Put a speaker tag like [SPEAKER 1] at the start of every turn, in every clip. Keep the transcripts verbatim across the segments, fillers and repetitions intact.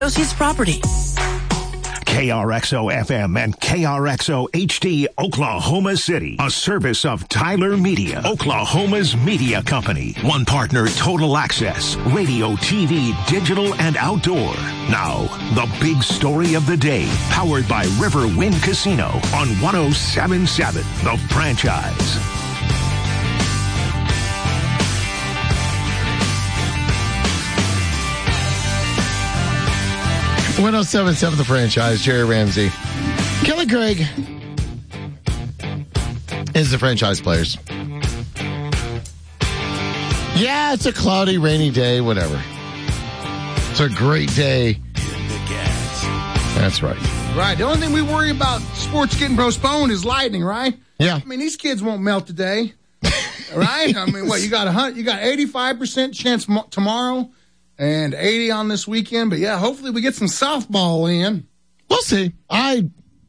[SPEAKER 1] Associates Property.
[SPEAKER 2] K R X O F M and K R X O H D, Oklahoma City. A service of Tyler Media, Oklahoma's media company. One partner, Total Access, radio, T V, digital, and outdoor. Now, the big story of the day, powered by River Wind Casino on one oh seven point seven, The Franchise.
[SPEAKER 3] one oh seven point seven The Franchise, Jerry Ramsey. Kelly Craig is the franchise players. Yeah, it's a cloudy, rainy day, whatever. It's a great day. That's right.
[SPEAKER 4] Right. The only thing we worry about sports getting postponed is lightning, right?
[SPEAKER 3] Yeah.
[SPEAKER 4] I mean, these kids won't melt today. Right? I mean, what, you got a hundred, you got eighty-five percent chance mo- tomorrow. And eighty on this weekend. But, yeah, hopefully we get some softball in.
[SPEAKER 3] We'll see. I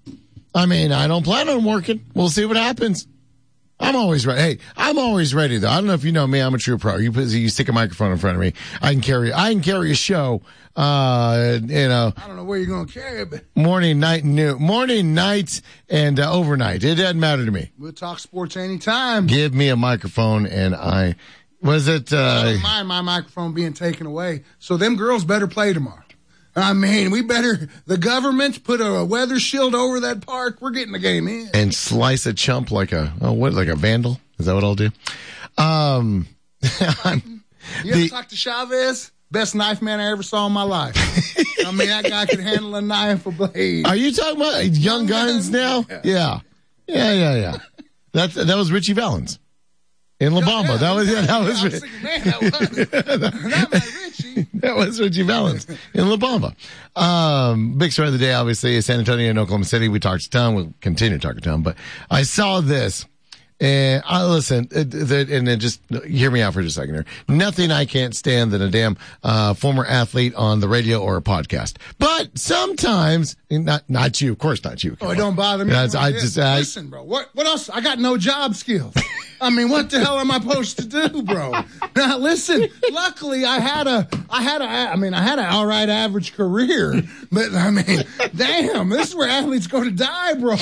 [SPEAKER 3] I mean, I don't plan on working. We'll see what happens. I'm always ready. Hey, I'm always ready, though. I don't know if you know me. I'm a true pro. You put, you stick a microphone in front of me. I can carry I can carry a show, uh, you know.
[SPEAKER 4] I don't know where you're going to carry it, but.
[SPEAKER 3] Morning, night, and noon. Morning, night, and uh, overnight. It doesn't matter to me.
[SPEAKER 4] We'll talk sports anytime.
[SPEAKER 3] Give me a microphone, and I... Was it? Uh,
[SPEAKER 4] I don't mind my microphone being taken away. So them girls better play tomorrow. I mean, we better, the government put a weather shield over that park. We're getting the game in.
[SPEAKER 3] And slice a chump like a, oh, what, like a vandal? Is that what I'll do? Um,
[SPEAKER 4] I'm, you ever the, talk to Chavez? Best knife man I ever saw in my life. I mean, that guy could handle a knife or blade.
[SPEAKER 3] Are you talking about Young Guns now? Yeah. Yeah, yeah, yeah. yeah. That, that was Richie Valens. In La Bamba. Yeah, that was, yeah, that was,
[SPEAKER 4] I was thinking, man, that was, that was Richie.
[SPEAKER 3] That was Richie Valens in La Bamba. Um, big story of the day, obviously, is San Antonio and Oklahoma City. We talked a ton. We'll continue to talk a ton, but I saw this. And I listen, it, it, and then just hear me out for just a second here. Nothing I can't stand than a damn uh, former athlete on the radio or a podcast. But sometimes, not not you, of course, not you.
[SPEAKER 4] Oh, it don't bother me.
[SPEAKER 3] That's, I just I,
[SPEAKER 4] listen, bro. What what else? I got no job skills. I mean, what the hell am I supposed to do, bro? Now, listen. Luckily, I had a, I had a, I mean, I had an all right average career, but I mean, damn, this is where athletes go to die, bro.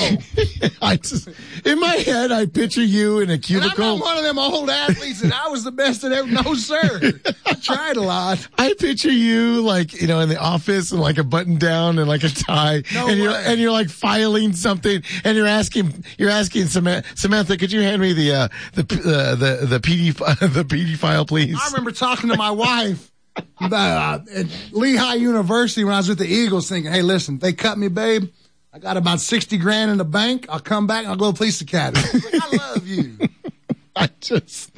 [SPEAKER 3] I just, in my head, I picture you in a cubicle.
[SPEAKER 4] And I'm not one of them old athletes that I was the best at ever. No, sir. I tried a lot.
[SPEAKER 3] I picture you like, you know, in the office and like a button down and like a tie,
[SPEAKER 4] no
[SPEAKER 3] and
[SPEAKER 4] way.
[SPEAKER 3] you're and you're like filing something, and you're asking, you're asking Samantha, Samantha, could you hand me the uh, the uh, the the P D the P D file, please?
[SPEAKER 4] I remember talking to my wife about, uh, at Lehigh University when I was with the Eagles, thinking, "Hey, listen, they cut me, babe. I got about sixty grand in the bank. I'll come back and I'll go to the police academy." I, like, I love you.
[SPEAKER 3] I just,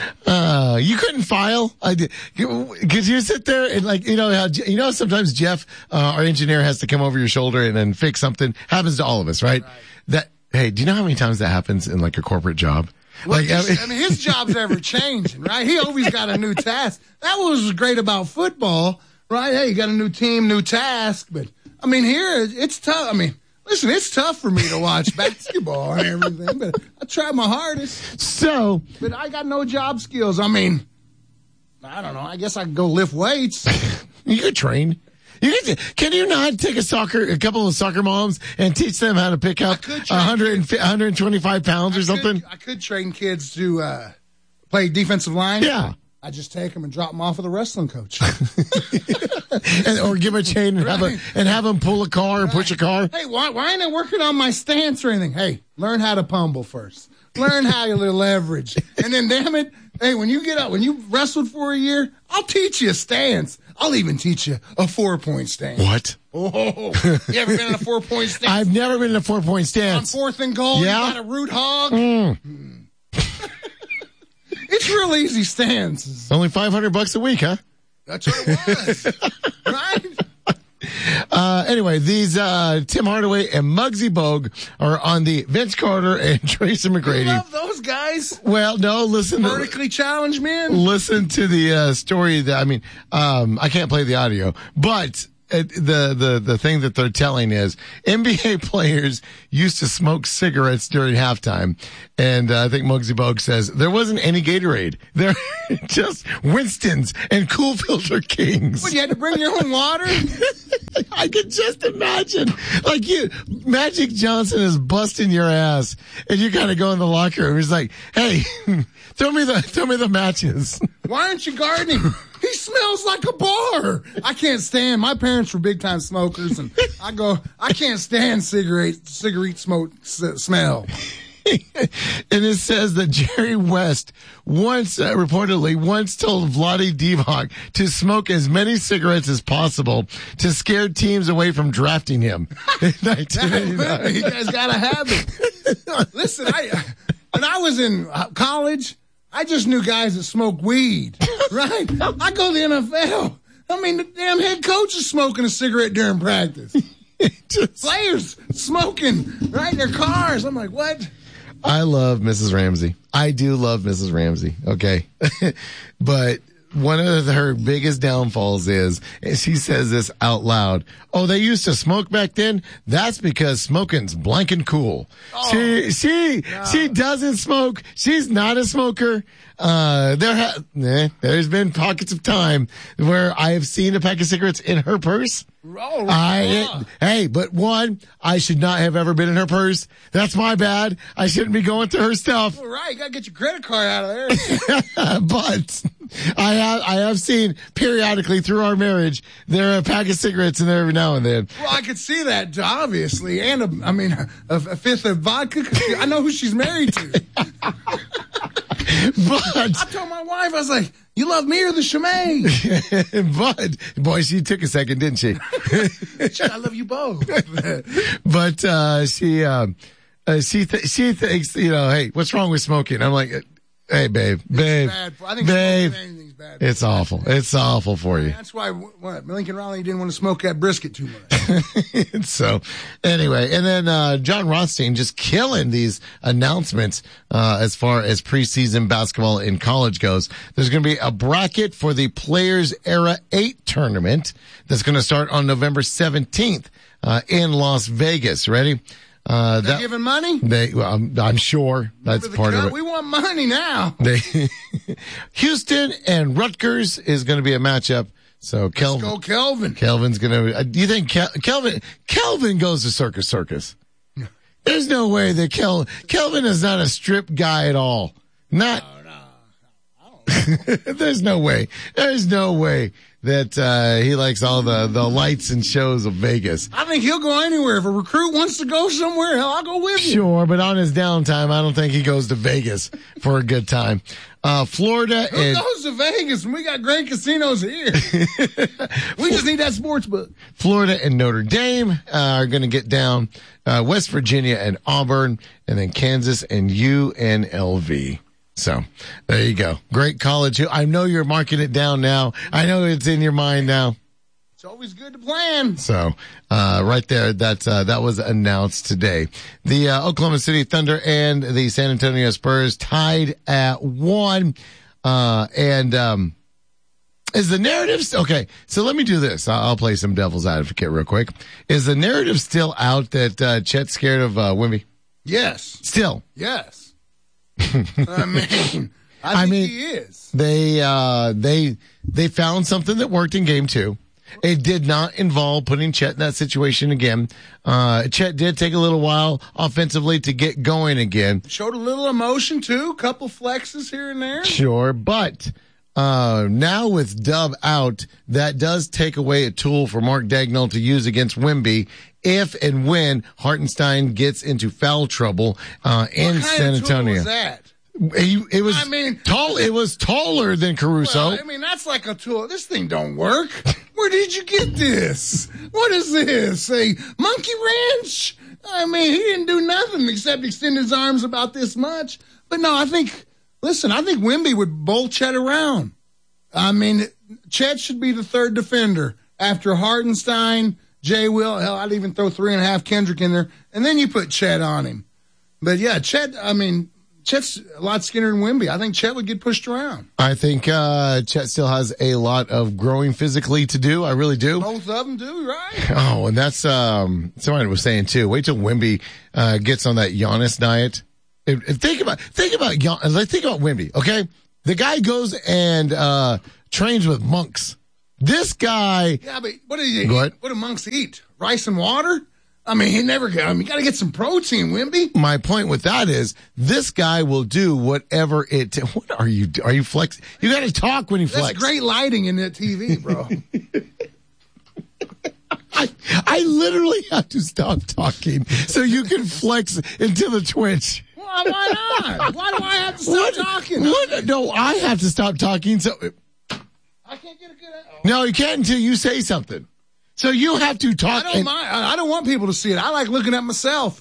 [SPEAKER 3] uh, you couldn't file. I did. Could you sit there and like, you know, how, you know, sometimes Jeff, uh, our engineer has to come over your shoulder and then fix something. Happens to all of us, right? right? That, hey, do you know how many times that happens in like a corporate job?
[SPEAKER 4] Well,
[SPEAKER 3] like, I mean,
[SPEAKER 4] I mean, his job's ever changing, right? He always got a new task. That was great about football, right? Hey, you got a new team, new task. But, I mean, here, it's tough. I mean, listen, it's tough for me to watch basketball and everything, but I try my hardest.
[SPEAKER 3] So.
[SPEAKER 4] But I got no job skills. I mean, I don't know. I guess I could go lift weights.
[SPEAKER 3] You could train. You can, can you not take a soccer, a couple of soccer moms and teach them how to pick up one hundred, one hundred twenty-five pounds or
[SPEAKER 4] I
[SPEAKER 3] something?
[SPEAKER 4] Could, I could train kids to uh, play defensive line.
[SPEAKER 3] Yeah.
[SPEAKER 4] I just take them and drop them off with a wrestling coach.
[SPEAKER 3] and, or give them a chain and, right. have a, and have them pull a car or right. push a car.
[SPEAKER 4] Hey, why, why ain't I working on my stance or anything? Hey, learn how to pummel first. Learn how you leverage. And then, damn it, hey, when you get up, when you wrestled for a year, I'll teach you a stance. I'll even teach you a four-point stance.
[SPEAKER 3] What?
[SPEAKER 4] Oh, you ever been in a four-point stance?
[SPEAKER 3] I've never been in a four-point stance.
[SPEAKER 4] On fourth and goal,
[SPEAKER 3] yeah.
[SPEAKER 4] you got a root hog?
[SPEAKER 3] Mm.
[SPEAKER 4] Hmm. It's real easy stances.
[SPEAKER 3] Only five hundred bucks a week, huh?
[SPEAKER 4] That's what it was. Right?
[SPEAKER 3] Uh, anyway, these, uh, Tim Hardaway and Muggsy Bogue are on the Vince Carter and Tracy McGrady.
[SPEAKER 4] I love those guys.
[SPEAKER 3] Well, no, listen.
[SPEAKER 4] Vertically
[SPEAKER 3] to,
[SPEAKER 4] challenged men.
[SPEAKER 3] Listen to the, uh, story that, I mean, um, I can't play the audio, but, uh, the, the, the thing that they're telling is N B A players used to smoke cigarettes during halftime. And uh, I think Muggsy Bogues says there wasn't any Gatorade. There just Winston's and Cool Filter Kings.
[SPEAKER 4] What, you had to bring your own water?
[SPEAKER 3] I could just imagine. Like you, Magic Johnson is busting your ass and you gotta go in the locker room. He's like, hey, throw me the, throw me the matches.
[SPEAKER 4] Why aren't you gardening? He smells like a bar. I can't stand, my parents were big time smokers and I go, I can't stand cigarette, cigarette smoke s- smell.
[SPEAKER 3] And it says that Jerry West once, uh, reportedly, once told Vlade Divac to smoke as many cigarettes as possible to scare teams away from drafting him in nineteen eighty-nine.
[SPEAKER 4] You guys gotta have it. Listen, I when I was in college, I just knew guys that smoke weed, right? I go to the N F L. I mean, the damn head coach is smoking a cigarette during practice. Just, players smoking right in their cars. I'm like, what?
[SPEAKER 3] I love Missus Ramsey. I do love Missus Ramsey. Okay. But one of her biggest downfalls is, and she says this out loud, oh, they used to smoke back then? That's because smoking's blank and cool. Oh, she, she, no. she doesn't smoke. She's not a smoker. Uh, there ha- eh, there's been pockets of time where I have seen a pack of cigarettes in her purse.
[SPEAKER 4] Oh,
[SPEAKER 3] I, it, hey, but one, I should not have ever been in her purse. That's my bad. I shouldn't be going through her stuff.
[SPEAKER 4] All right, you gotta get your credit card out of there.
[SPEAKER 3] But I have, I have seen periodically through our marriage, there are a pack of cigarettes in there every now and then.
[SPEAKER 4] Well, I could see that, obviously. And, a, I mean, a, a fifth of vodka. I know who she's married to.
[SPEAKER 3] But
[SPEAKER 4] I told my wife, I was like, you love me or the Chimay?
[SPEAKER 3] But, boy, she took a second, didn't she?
[SPEAKER 4] I love you both.
[SPEAKER 3] But, uh, she, um, uh, she, th- she thinks, you know, hey, what's wrong with smoking? I'm like, hey, babe, babe,
[SPEAKER 4] bad for, I think
[SPEAKER 3] babe,
[SPEAKER 4] anything's bad for
[SPEAKER 3] it's awful. It's awful for you.
[SPEAKER 4] That's why, what, Lincoln Riley didn't want to smoke that brisket too much.
[SPEAKER 3] So, anyway, and then, uh, John Rothstein just killing these announcements, uh, as far as preseason basketball in college goes. There's going to be a bracket for the Players Era eight tournament that's going to start on November seventeenth, uh, in Las Vegas. Ready?
[SPEAKER 4] Uh, They're that, giving money?
[SPEAKER 3] They, well, I'm, I'm sure that's part
[SPEAKER 4] cut?
[SPEAKER 3] of it.
[SPEAKER 4] We want money now.
[SPEAKER 3] They, Houston and Rutgers is going to be a matchup. So Kelvin,
[SPEAKER 4] Let's go Kelvin.
[SPEAKER 3] Kelvin's going to, uh, do you think Kel, Kelvin, Kelvin goes to Circus Circus? There's no way that Kel, Kelvin is not a strip guy at all. Not,
[SPEAKER 4] no, no, I don't know.
[SPEAKER 3] There's no way. There's no way that uh he likes all the, the lights and shows of Vegas.
[SPEAKER 4] I think he'll go anywhere. If a recruit wants to go somewhere, hell, I'll go with you.
[SPEAKER 3] Sure, but on his downtime, I don't think he goes to Vegas for a good time. Uh Florida
[SPEAKER 4] Who
[SPEAKER 3] and...
[SPEAKER 4] goes to Vegas when we got great casinos here? We just need that sports book.
[SPEAKER 3] Florida and Notre Dame uh, are going to get down. Uh West Virginia and Auburn, and then Kansas and U N L V. So there you go. Great college. I know you're marking it down now. I know it's in your mind now.
[SPEAKER 4] It's always good to plan.
[SPEAKER 3] So, uh, right there, that, uh, that was announced today. The, uh, Oklahoma City Thunder and the San Antonio Spurs tied at one. Uh, and, um, is the narrative, st- okay, so let me do this. I'll, I'll play some devil's advocate real quick. Is the narrative still out that, uh, Chet's scared of, uh, Wemby?
[SPEAKER 4] Yes.
[SPEAKER 3] Still?
[SPEAKER 4] Yes. I mean, I,
[SPEAKER 3] I
[SPEAKER 4] think
[SPEAKER 3] mean,
[SPEAKER 4] he is.
[SPEAKER 3] They, uh, they, they found something that worked in game two. It did not involve putting Chet in that situation again. Uh, Chet did take a little while offensively to get going again.
[SPEAKER 4] Showed a little emotion too, couple flexes here and there.
[SPEAKER 3] Sure, but, uh, now with Dub out, that does take away a tool for Mark Dagnall to use against Wemby if and when Hartenstein gets into foul trouble, uh, in
[SPEAKER 4] what kind
[SPEAKER 3] San
[SPEAKER 4] of tool
[SPEAKER 3] Antonio.
[SPEAKER 4] was that?
[SPEAKER 3] It, it was
[SPEAKER 4] I mean,
[SPEAKER 3] tall. It was taller than Caruso.
[SPEAKER 4] Well, I mean, that's like a tool. This thing don't work. Where did you get this? What is this? A monkey wrench? I mean, he didn't do nothing except extend his arms about this much. But no, I think, listen, I think Wemby would bowl Chet around. I mean, Chet should be the third defender after Hartenstein, Jay Will. Hell, I'd even throw three and a half Kendrick in there. And then you put Chet on him. But yeah, Chet, I mean, Chet's a lot skinnier than Wemby. I think Chet would get pushed around.
[SPEAKER 3] I think uh, Chet still has a lot of growing physically to do. I really do.
[SPEAKER 4] Both of them do, right?
[SPEAKER 3] Oh, and that's um, somebody was saying too. Wait till Wemby uh, gets on that Giannis diet. If, if think about think about Gian, think about Wemby. Okay, the guy goes and uh, trains with monks. This guy.
[SPEAKER 4] Yeah, but what do you
[SPEAKER 3] Go
[SPEAKER 4] eat?
[SPEAKER 3] ahead.
[SPEAKER 4] What do monks eat? Rice and water? I mean, he never got. I mean, you got to get some protein, Wemby.
[SPEAKER 3] My point with that is, this guy will do whatever it. T- what are you? Are you flex? You got to talk when you
[SPEAKER 4] That's
[SPEAKER 3] flex.
[SPEAKER 4] great lighting in that T V, bro.
[SPEAKER 3] I, I literally have to stop talking so you can flex into the Twitch.
[SPEAKER 4] Why, why not? Why do I have to stop
[SPEAKER 3] What?
[SPEAKER 4] talking?
[SPEAKER 3] What? No, I have to stop talking. So
[SPEAKER 4] I can't get a good. Oh.
[SPEAKER 3] no, you can't until you say something. So you have to talk.
[SPEAKER 4] I don't
[SPEAKER 3] and,
[SPEAKER 4] mind. I I don't want people to see it. I like looking at myself.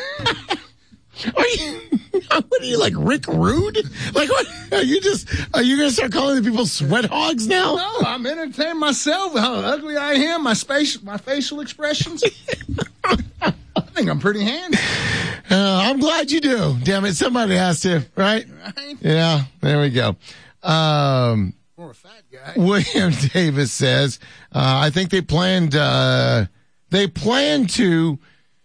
[SPEAKER 3] Are you? What are you, like Rick Rude? Like what? Are you just? Are you gonna start calling the people sweat hogs now?
[SPEAKER 4] No, I'm entertaining myself. How ugly I am. My space, my facial expressions. I think I'm pretty handy.
[SPEAKER 3] Uh, I'm glad you do. Damn it, somebody has to, right?
[SPEAKER 4] Right?
[SPEAKER 3] Yeah. There we go. Um.
[SPEAKER 4] Or a fat guy.
[SPEAKER 3] William Davis says, uh, I think they planned, uh, they plan to,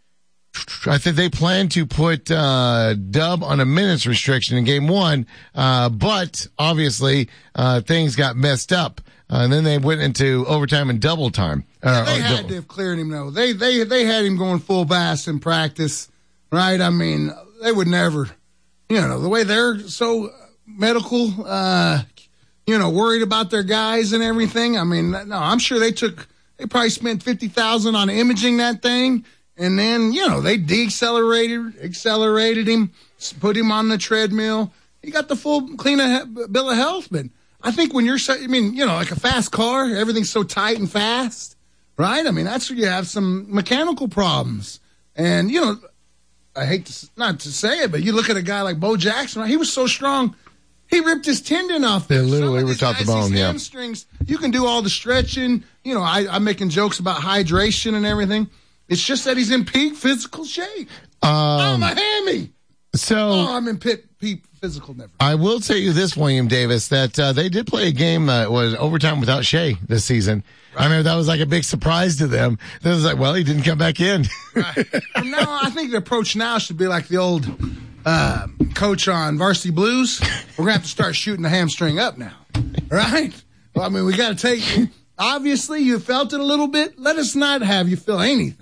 [SPEAKER 3] I think they plan to put, uh, Dub on a minutes restriction in game one. Uh, but obviously, uh, things got messed up. Uh, and then they went into overtime and double time. Uh,
[SPEAKER 4] They
[SPEAKER 3] or
[SPEAKER 4] had
[SPEAKER 3] double.
[SPEAKER 4] to have cleared him, though. They, they, they had him going full blast in practice, right? I mean, they would never, you know, the way they're so medical, uh, you know, worried about their guys and everything. I mean, no, I'm sure they took, they probably spent fifty thousand dollars on imaging that thing. And then, you know, they deaccelerated, accelerated him, put him on the treadmill. He got the full clean of, bill of health. But I think when you're, I mean, you know, like a fast car, everything's so tight and fast, right? I mean, that's where you have some mechanical problems. And, you know, I hate to, not to say it, but you look at a guy like Bo Jackson, right? He was so strong. He ripped his tendon off.
[SPEAKER 3] They literally
[SPEAKER 4] Some of
[SPEAKER 3] ripped
[SPEAKER 4] these
[SPEAKER 3] out the
[SPEAKER 4] guys,
[SPEAKER 3] bone,
[SPEAKER 4] these
[SPEAKER 3] yeah.
[SPEAKER 4] hamstrings, you can do all the stretching. You know, I, I'm making jokes about hydration and everything. It's just that he's in peak physical shape.
[SPEAKER 3] Um,
[SPEAKER 4] oh, my hammy.
[SPEAKER 3] so.
[SPEAKER 4] Oh, I'm in pit, peak physical never.
[SPEAKER 3] I will tell you this, William Davis, that uh, they did play a game that was overtime without Shea this season. Right. I remember that was like a big surprise to them. It was like, well, he didn't come back in.
[SPEAKER 4] Right. From now on, I think the approach now should be like the old uh, coach on Varsity Blues. We're going to have to start shooting the hamstring up now. Right? Well, I mean, we got to take, obviously, you felt it a little bit. Let us not have you feel anything.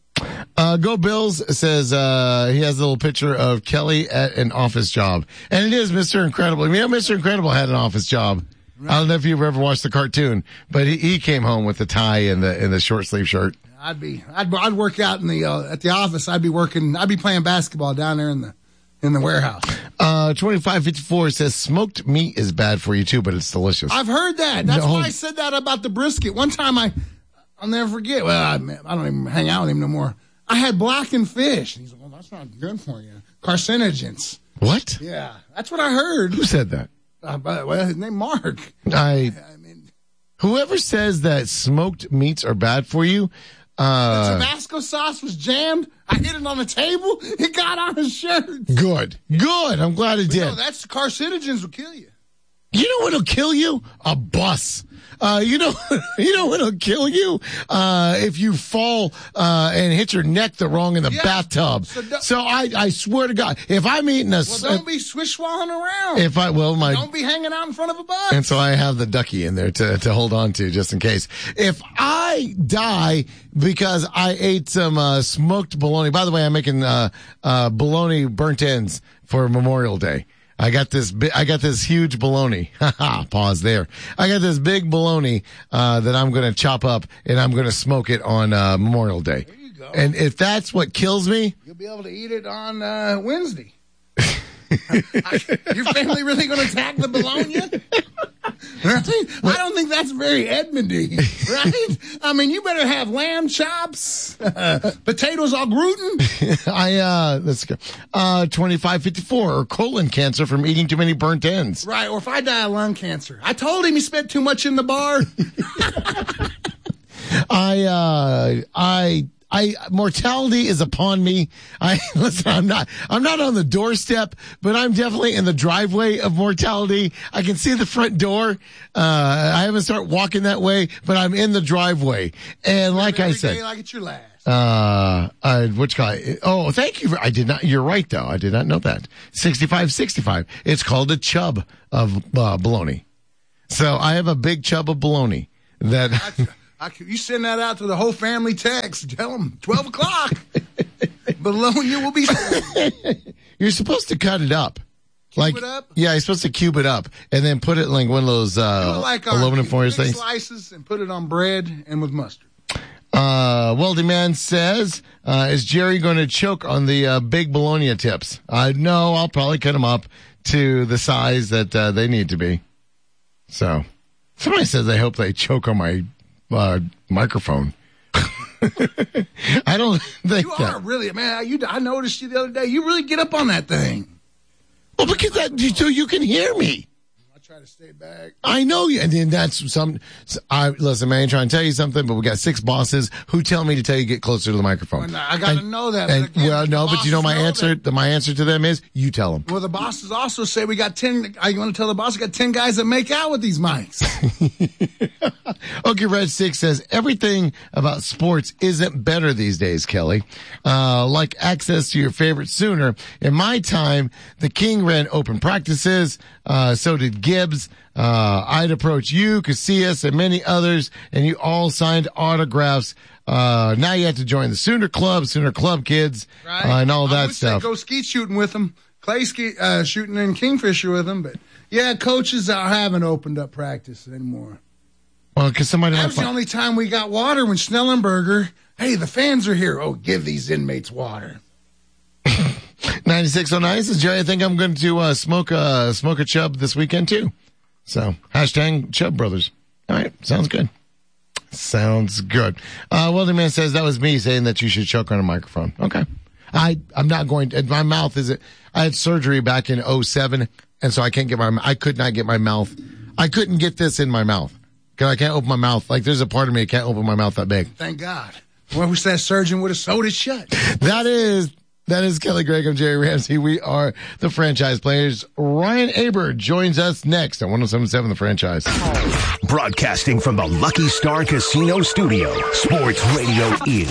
[SPEAKER 3] Uh, Go Bills says, uh, he has a little picture of Kelly at an office job. And it is Mister Incredible. You know, Mister Incredible had an office job. Right. I don't know if you've ever watched the cartoon, but he, he came home with the tie and the, and the short sleeve shirt.
[SPEAKER 4] I'd be, I'd, I'd work out in the, uh, at the office. I'd be working, I'd be playing basketball down there in the, in the warehouse.
[SPEAKER 3] Uh, twenty-five fifty-four says smoked meat is bad for you too, but it's delicious.
[SPEAKER 4] I've heard that. That's
[SPEAKER 3] No.
[SPEAKER 4] why I said that about the brisket. One time I, I'll never forget. Well, I, I don't even hang out with him no more. I had blackened fish. He's like, well, that's not good for you. Carcinogens.
[SPEAKER 3] What?
[SPEAKER 4] Yeah, that's what I heard.
[SPEAKER 3] Who said that?
[SPEAKER 4] Uh, but, well, his name Mark.
[SPEAKER 3] I,
[SPEAKER 4] I mean,
[SPEAKER 3] whoever says that smoked meats are bad for you, uh,
[SPEAKER 4] Tabasco sauce was jammed. I hit it on the table. It got on his shirt.
[SPEAKER 3] good. Good. I'm glad it did.
[SPEAKER 4] No, that's carcinogens will kill you.
[SPEAKER 3] You know what'll kill you? A bus. Uh, you know, you know what'll kill you? Uh, if you fall, uh, and hit your neck the wrong in the
[SPEAKER 4] Yeah.
[SPEAKER 3] bathtub.
[SPEAKER 4] So
[SPEAKER 3] So,
[SPEAKER 4] don't-
[SPEAKER 3] I, I swear to God, if I'm eating a,
[SPEAKER 4] Well, don't be swish-swallowing around.
[SPEAKER 3] if I, well, my,
[SPEAKER 4] Don't be hanging out in front of a bus.
[SPEAKER 3] and so I have the ducky in there to, to hold on to just in case. If I die because I ate some, uh, smoked bologna, by the way, I'm making, uh, uh, bologna burnt ends for Memorial Day. I got this bi- I got this huge bologna. Pause there. I got this big bologna, uh, that I'm going to chop up and I'm going to smoke it on, uh, Memorial Day.
[SPEAKER 4] There you go.
[SPEAKER 3] And if that's what kills me,
[SPEAKER 4] You'll be able to eat it on uh, Wednesday. Your family really going to attack the bologna? Right? I don't think that's very Edmondy, right? I mean, you better have lamb chops, uh, potatoes au gratin.
[SPEAKER 3] I, uh, let's go. Uh, twenty-five fifty-four or colon cancer from eating too many burnt ends.
[SPEAKER 4] Right, or if I die of lung cancer. I told him he spent too much in the bar.
[SPEAKER 3] I, uh, I, I mortality is upon me. I listen. I'm not. I'm not on the doorstep, but I'm definitely in the driveway of mortality. I can see the front door. Uh, I haven't started walking that way, but I'm in the driveway. And like
[SPEAKER 4] Every
[SPEAKER 3] I said,
[SPEAKER 4] day like it's your last.
[SPEAKER 3] uh, uh, which guy? Oh, thank you. For, I did not. You're right, though. I did not know that. sixty-five sixty-five. It's called a chub of uh, bologna. So I have a big chub of bologna that.
[SPEAKER 4] I, I, you send that out to the whole family text. Tell them twelve o'clock. Bologna will be.
[SPEAKER 3] You're supposed to cut it up.
[SPEAKER 4] Cube
[SPEAKER 3] like,
[SPEAKER 4] it up?
[SPEAKER 3] Yeah, you're supposed to cube it up and then put it in like one of those uh,
[SPEAKER 4] like
[SPEAKER 3] aluminum foil
[SPEAKER 4] big
[SPEAKER 3] things.
[SPEAKER 4] Slices and put it on bread and with mustard.
[SPEAKER 3] Uh, Wealthy Man says, uh, is Jerry going to choke on the uh, big bologna tips? Uh, no, I'll probably cut them up to the size that uh, they need to be. So, somebody says they hope they choke on my uh, microphone. I don't think
[SPEAKER 4] You
[SPEAKER 3] that.
[SPEAKER 4] are really, man. You, I noticed you the other day. You really get up on that thing.
[SPEAKER 3] Well, because that, so you can hear me.
[SPEAKER 4] I try to stay back.
[SPEAKER 3] I know you, and then that's some. I listen, man. I ain't trying to tell you something, but we got six bosses who tell me to tell you get closer to the microphone.
[SPEAKER 4] Well, I got to know that.
[SPEAKER 3] And,
[SPEAKER 4] Again,
[SPEAKER 3] well, no, but you know my
[SPEAKER 4] know
[SPEAKER 3] answer. The, my answer to them is you tell them.
[SPEAKER 4] Well, the bosses also say we got ten. I want to tell the boss we got ten guys that make out with these mics.
[SPEAKER 3] Okay, Red Six says everything about sports isn't better these days, Kelly. Uh, like access to your favorite Sooner. In my time, the King ran open practices. Uh, so did Gibbs. Uh, I'd approach you, Casillas, and many others, and you all signed autographs. Uh, now you have to join the Sooner Club, Sooner Club kids,
[SPEAKER 4] Right.
[SPEAKER 3] uh, and all
[SPEAKER 4] I
[SPEAKER 3] that
[SPEAKER 4] would say
[SPEAKER 3] stuff.
[SPEAKER 4] Go skeet shooting with them. Clay ski, uh, shooting in Kingfisher with them. But yeah, coaches are, haven't opened up practice anymore.
[SPEAKER 3] Well, because somebody
[SPEAKER 4] That
[SPEAKER 3] might
[SPEAKER 4] was the
[SPEAKER 3] find-
[SPEAKER 4] only time we got water when Snellenberger, hey, the fans are here. Oh, give these inmates water.
[SPEAKER 3] ninety-six oh nine says, Jerry, I think I'm going to uh, smoke a smoke a chub this weekend too. So hashtag Chubb Brothers. All right, sounds good. Sounds good. Uh, Wealthy Man says that was me saying that you should choke on a microphone. Okay, I I'm not going to. My mouth is. I had surgery back in oh seven, and so I can't get my. I could not get my mouth. I couldn't get this in my mouth because I can't open my mouth. Like there's a part of me that can't open my mouth that big.
[SPEAKER 4] Thank God. Well, wish that surgeon would have sewed it shut.
[SPEAKER 3] That is that is Kelly Gregg. I'm Jerry Ramsey. We are the Franchise Players. Ryan Aber joins us next on one oh seven point seven The Franchise.
[SPEAKER 2] Broadcasting from the Lucky Star Casino Studio, Sports Radio is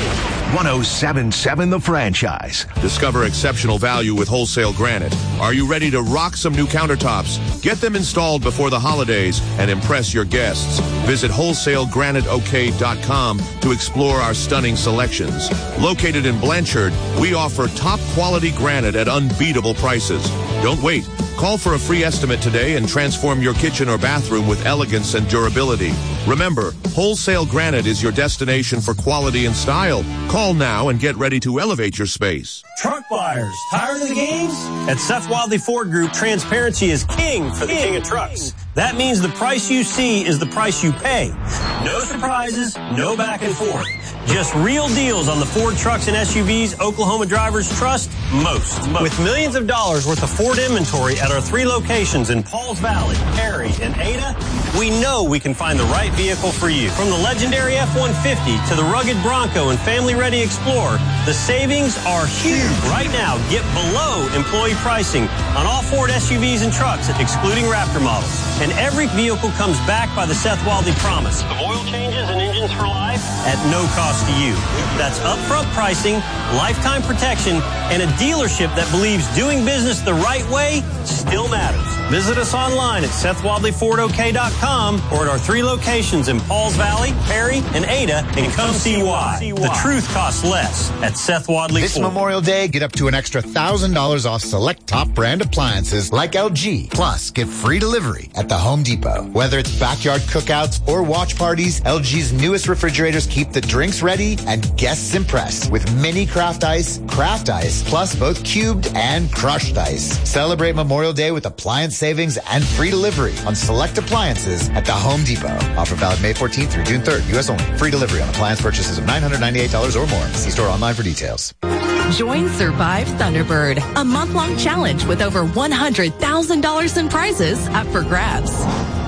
[SPEAKER 2] one oh seven point seven The Franchise.
[SPEAKER 1] Discover exceptional value with wholesale granite. Are you ready to rock some new countertops? Get them installed before the holidays and impress your guests. Visit wholesale granite o k dot com to explore our stunning selections. Located in Blanchard, we offer top quality granite at unbeatable prices. Don't wait. Call for a free estimate today and transform your kitchen or bathroom with elegance and durability. Remember, Wholesale Granite is your destination for quality and style. Call now and get ready to elevate your space.
[SPEAKER 5] Truck buyers, tired of the games? At Seth Wadley Ford Group, transparency is king for the king of trucks. That means the price you see is the price you pay. No surprises, no back and forth. Just real deals on the Ford trucks and S U Vs Oklahoma drivers trust most. most. With millions of dollars worth of Ford inventory at our three locations in Pauls Valley, Perry, and Ada, we know we can find the right vehicle for you. From the legendary F one fifty to the rugged Bronco and family-ready Explorer, the savings are huge. Right now, get below employee pricing on all Ford S U Vs and trucks, excluding Raptor models. And every vehicle comes back by the Seth Wadley promise of oil changes and engines for life at no cost to you. That's upfront pricing, lifetime protection, and a dealership that believes doing business the right way still matters. Visit us online at Seth Wadley Ford O K dot com or at our three locations in Pauls Valley, Perry, and Ada, and come see why. The truth costs less at Seth Wadley
[SPEAKER 6] This
[SPEAKER 5] Ford.
[SPEAKER 6] Memorial Day, get up to an extra one thousand dollars off select top brand appliances like L G. Plus, get free delivery at the Home Depot. Whether it's backyard cookouts or watch parties, L G's newest refrigerators keep the drinks ready and guests impressed with mini craft ice, craft ice, plus both cubed and crushed ice. Celebrate Memorial Day with appliance savings and free delivery on select appliances at the Home Depot. Offer valid May fourteenth through June third. U S only. Free delivery on appliance purchases of nine hundred ninety-eight dollars or more. See store online for details.
[SPEAKER 7] Join Survive Thunderbird, a month-long challenge with over one hundred thousand dollars in prizes up for grabs.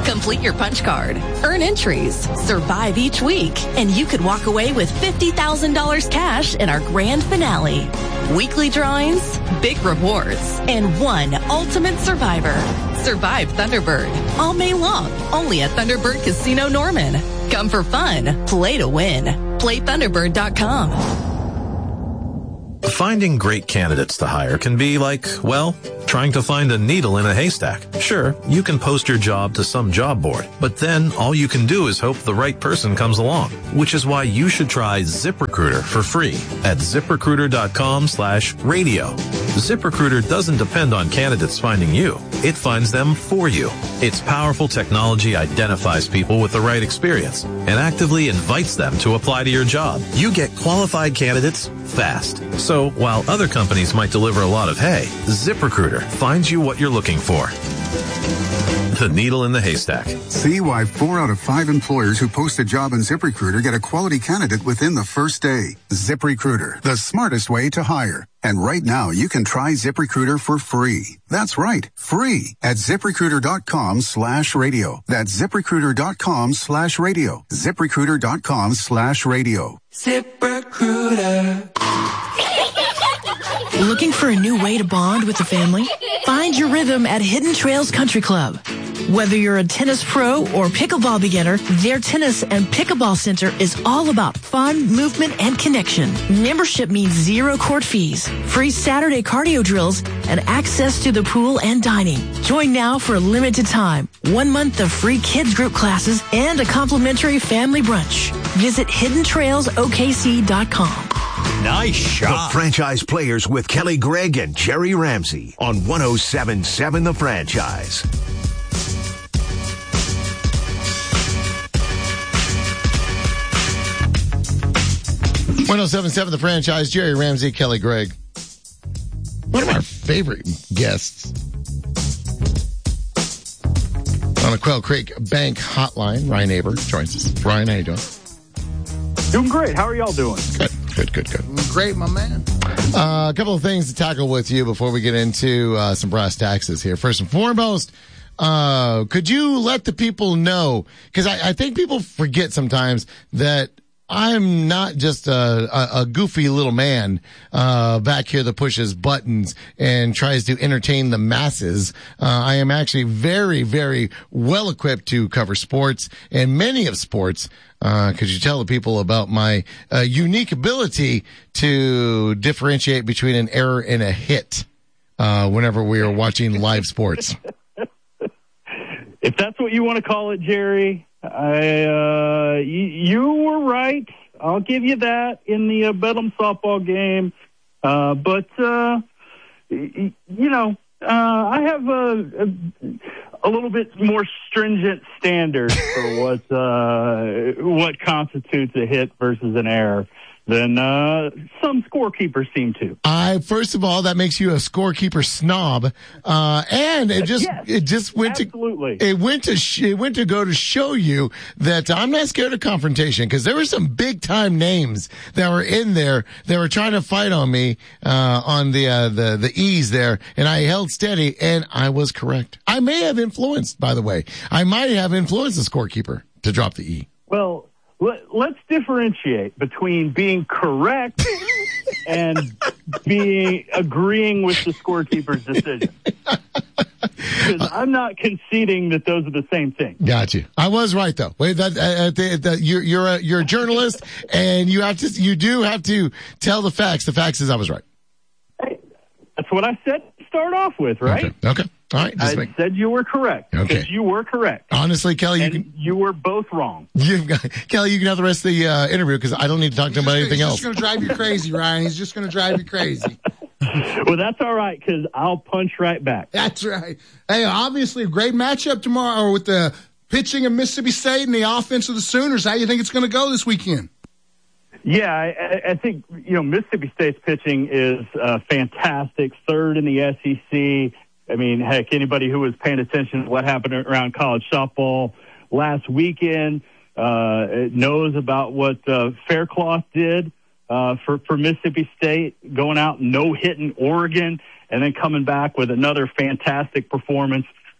[SPEAKER 7] Complete your punch card, earn entries, survive each week, and you could walk away with fifty thousand dollars cash in our grand finale. Weekly drawings, big rewards, and one ultimate survivor. Survive Thunderbird all May long, only at Thunderbird Casino Norman. Come for fun, play to win. Play Thunderbird dot com.
[SPEAKER 8] Finding great candidates to hire can be like, well, trying to find a needle in a haystack. Sure, you can post your job to some job board, but then all you can do is hope the right person comes along, which is why you should try ZipRecruiter for free at ZipRecruiter dot com slash radio. ZipRecruiter doesn't depend on candidates finding you. It finds them for you. Its powerful technology identifies people with the right experience and actively invites them to apply to your job. You get qualified candidates fast. So while other companies might deliver a lot of hay, ZipRecruiter finds you what you're looking for. The needle in the haystack.
[SPEAKER 9] See why four out of five employers who post a job in ZipRecruiter get a quality candidate within the first day. ZipRecruiter, the smartest way to hire. And right now, you can try ZipRecruiter for free. That's right, free at ZipRecruiter dot com slash radio. That's ZipRecruiter dot com slash radio. ZipRecruiter dot com slash radio.
[SPEAKER 10] ZipRecruiter. Looking for a new way to bond with the family? Find your rhythm at Hidden Trails Country Club. Whether you're a tennis pro or pickleball beginner, their tennis and pickleball center is all about fun, movement, and connection. Membership means zero court fees, free Saturday cardio drills, and access to the pool and dining. Join now for a limited time. One month of free kids group classes and a complimentary family brunch. Visit hidden trails O K C dot com.
[SPEAKER 2] Nice shot. The Franchise Players with Kelly Gregg and Jerry Ramsey on one oh seven point seven The Franchise.
[SPEAKER 3] one oh seven point seven The Franchise, Jerry Ramsey, Kelly Gregg. One of our favorite guests on the Quail Creek Bank Hotline, Ryan Aber joins us. Ryan, how you doing?
[SPEAKER 11] Doing great. How are y'all doing?
[SPEAKER 3] Good, good, good, good.
[SPEAKER 4] Great, my man.
[SPEAKER 3] Uh, a couple of things to tackle with you before we get into uh, some brass taxes here. First and foremost, uh, could you let the people know, because I, I think people forget sometimes that I'm not just a, a, a goofy little man uh back here that pushes buttons and tries to entertain the masses. Uh, I am actually very, very well equipped to cover sports and many of sports. Uh, could you tell the people about my uh, unique ability to differentiate between an error and a hit uh whenever we are watching live sports?
[SPEAKER 11] If that's what you want to call it, Jerry, I uh you, you were right. I'll give you that in the uh, Bedlam softball game. Uh, but, uh, you know, uh, I have a, a, a little bit more stringent standards for what, uh, what constitutes a hit versus an error than uh, some scorekeepers seem to.
[SPEAKER 3] I first of all, that makes you a scorekeeper snob, uh, and it just
[SPEAKER 11] yes,
[SPEAKER 3] it just went
[SPEAKER 11] absolutely.
[SPEAKER 3] to it went to sh- it went to go to show you that I'm not scared of confrontation, because there were some big time names that were in there that were trying to fight on me uh, on the uh, the the E's there, and I held steady, and I was correct. I may have influenced, by the way, I might have influenced the scorekeeper to drop the E.
[SPEAKER 11] Well. Let's differentiate between being correct and being agreeing with the scorekeeper's decision. Because I'm not conceding that those are the same thing.
[SPEAKER 3] Got you. I was right though. Wait, that, uh, the, the, you're you're a you're a journalist, and you have to you do have to tell the facts. The facts is I was right.
[SPEAKER 11] Hey, that's what I said to start off with, right?
[SPEAKER 3] Okay. okay. All right.
[SPEAKER 11] I
[SPEAKER 3] make...
[SPEAKER 11] said you were correct.
[SPEAKER 3] Okay.
[SPEAKER 11] You were correct.
[SPEAKER 3] Honestly, Kelly,
[SPEAKER 11] and
[SPEAKER 3] you can.
[SPEAKER 11] You were both wrong.
[SPEAKER 3] You've got, Kelly, you can have the rest of the uh, interview, because I don't need to talk to him about anything else.
[SPEAKER 4] He's just going to drive you crazy, Ryan. He's just going to drive you crazy.
[SPEAKER 11] Well, that's all right, because I'll punch right back.
[SPEAKER 4] That's right. Hey, obviously, a great matchup tomorrow with the pitching of Mississippi State and the offense of the Sooners. How do you think it's going to go this weekend?
[SPEAKER 11] Yeah, I, I think, you know, Mississippi State's pitching is uh, fantastic, third in the S E C. I mean, heck, anybody who was paying attention to what happened around college softball last weekend uh, knows about what uh, Faircloth did uh, for, for Mississippi State, going out no-hitting Oregon and then coming back with another fantastic performance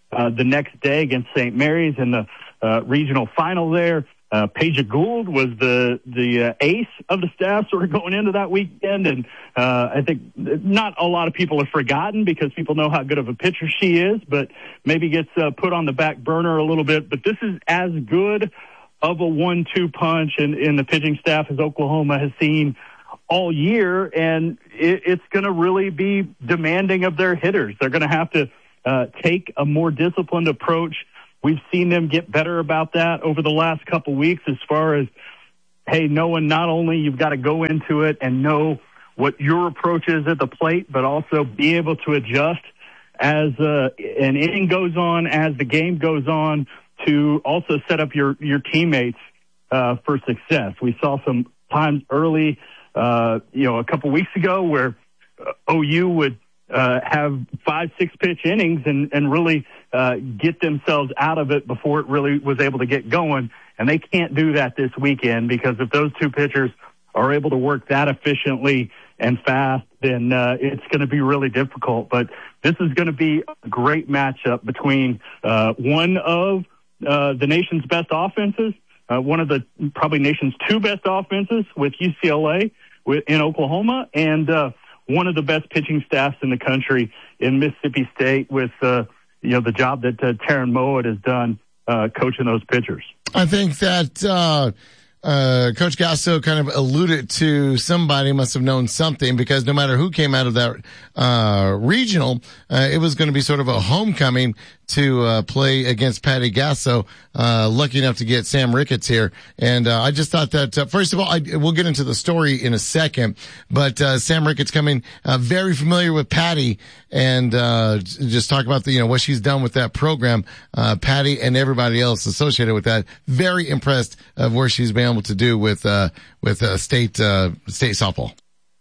[SPEAKER 11] uh, the next day against Saint Mary's in the uh, regional final there. Uh, Paige Gould was the the uh, ace of the staff sort of going into that weekend, and uh, I think not a lot of people have forgotten because people know how good of a pitcher she is, but maybe gets uh, put on the back burner a little bit. But this is as good of a one two punch in, in the pitching staff as Oklahoma has seen all year, and it, it's going to really be demanding of their hitters. They're going to have to uh, take a more disciplined approach. We've seen them get better about that over the last couple weeks as far as, hey, knowing not only you've got to go into it and know what your approach is at the plate, but also be able to adjust as uh, an inning goes on, as the game goes on, to also set up your, your teammates uh, for success. We saw some times early, uh, you know, a couple weeks ago where uh, O U would uh, have five, six pitch innings and, and really uh, get themselves out of it before it really was able to get going. And they can't do that this weekend because if those two pitchers are able to work that efficiently and fast, then uh, it's going to be really difficult. But this is going to be a great matchup between uh, one of uh, the nation's best offenses, uh, one of the probably nation's two best offenses with U C L A with, in Oklahoma, and uh, one of the best pitching staffs in the country in Mississippi State with, uh, you know, the job that uh, Taryn Mowat has done uh, coaching those pitchers.
[SPEAKER 3] I think that uh, uh, Coach Gasso kind of alluded to somebody must have known something because no matter who came out of that uh, regional, uh, it was going to be sort of a homecoming to uh, play against Patty Gasso. Uh, lucky enough to get Sam Ricketts here. And uh, I just thought that, uh, first of all, I, we'll get into the story in a second, but uh, Sam Ricketts coming uh, very familiar with Patty and uh, just talk about the, you know, what she's done with that program. Uh, Patty and everybody else associated with that. Very impressed of where she's been able to do with uh, with uh, state uh, state softball.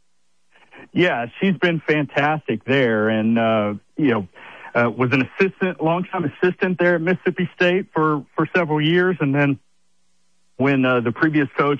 [SPEAKER 11] Yeah, she's been fantastic there, and uh, you know. Uh, was an assistant, longtime assistant there at Mississippi State for, for several years. And then when uh, the previous coach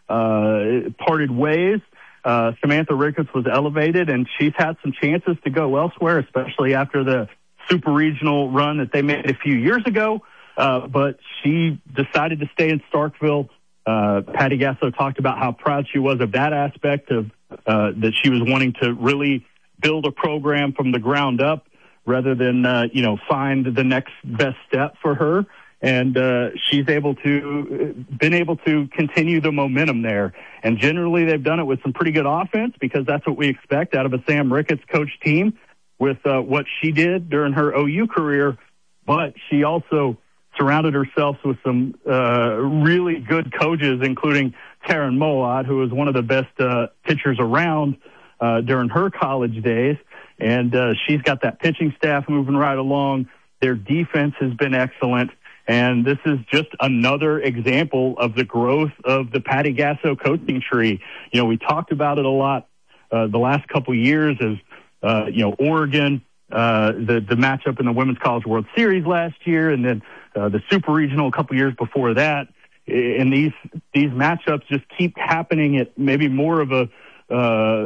[SPEAKER 11] uh, parted ways, uh, Samantha Ricketts was elevated, and she's had some chances to go elsewhere, especially after the super regional run that they made a few years ago. Uh, but she decided to stay in Starkville. Uh, Patty Gasso talked about how proud she was of that aspect of uh, that she was wanting to really build a program from the ground up, rather than, uh, you know, find the next best step for her. And uh, she's able to, been able to continue the momentum there. And generally they've done it with some pretty good offense because that's what we expect out of a Sam Ricketts coach team with uh, what she did during her O U career. But she also surrounded herself with some uh, really good coaches, including Taryn Mowat, who was one of the best uh, pitchers around uh, during her college days. And uh, she's got that pitching staff moving right along. Their defense has been excellent. And this is just another example of the growth of the Patty Gasso coaching tree. You know, we talked about it a lot uh, the last couple of years as, uh, you know, Oregon, uh, the, the matchup in the Women's College World Series last year, and then uh, the Super Regional a couple of years before that. And these, these matchups just keep happening at maybe more of a, Uh,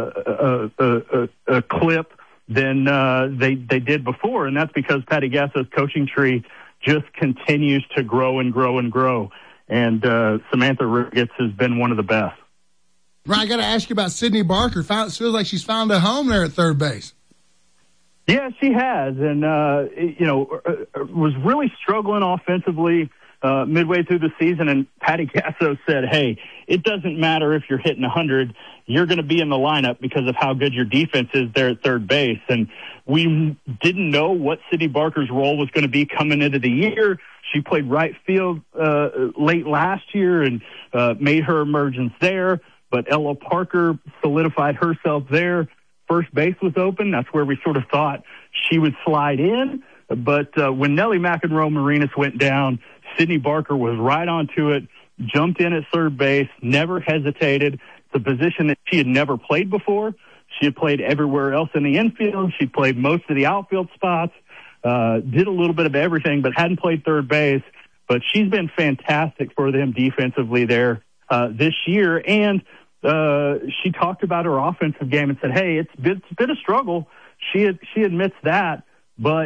[SPEAKER 11] a, a, a, a clip than uh, they they did before, and that's because Patty Gasso's coaching tree just continues to grow and grow and grow. And uh, Samantha Ricketts has been one of the best.
[SPEAKER 4] Ryan, I got to ask you about Sydney Barker. Found, it feels like she's found a home there at third base.
[SPEAKER 11] Yeah, she has, and uh, you know, was really struggling offensively uh, midway through the season. And Patty Gasso said, "Hey, it doesn't matter if you're hitting one hundred. You're going to be in the lineup because of how good your defense is there at third base." And we didn't know what Sydney Barker's role was going to be coming into the year. She played right field uh, late last year and uh, made her emergence there. But Ella Parker solidified herself there. First base was open. That's where we sort of thought she would slide in. But uh, when Nellie McEnroe Marinas went down, Sydney Barker was right onto it, jumped in at third base, never hesitated. It's a position that she had never played before. She had played everywhere else in the infield. She played most of the outfield spots, uh, did a little bit of everything, but hadn't played third base. But she's been fantastic for them defensively there uh, this year. And uh, she talked about her offensive game and said, hey, it's been, it's been a struggle. She had, she admits that, but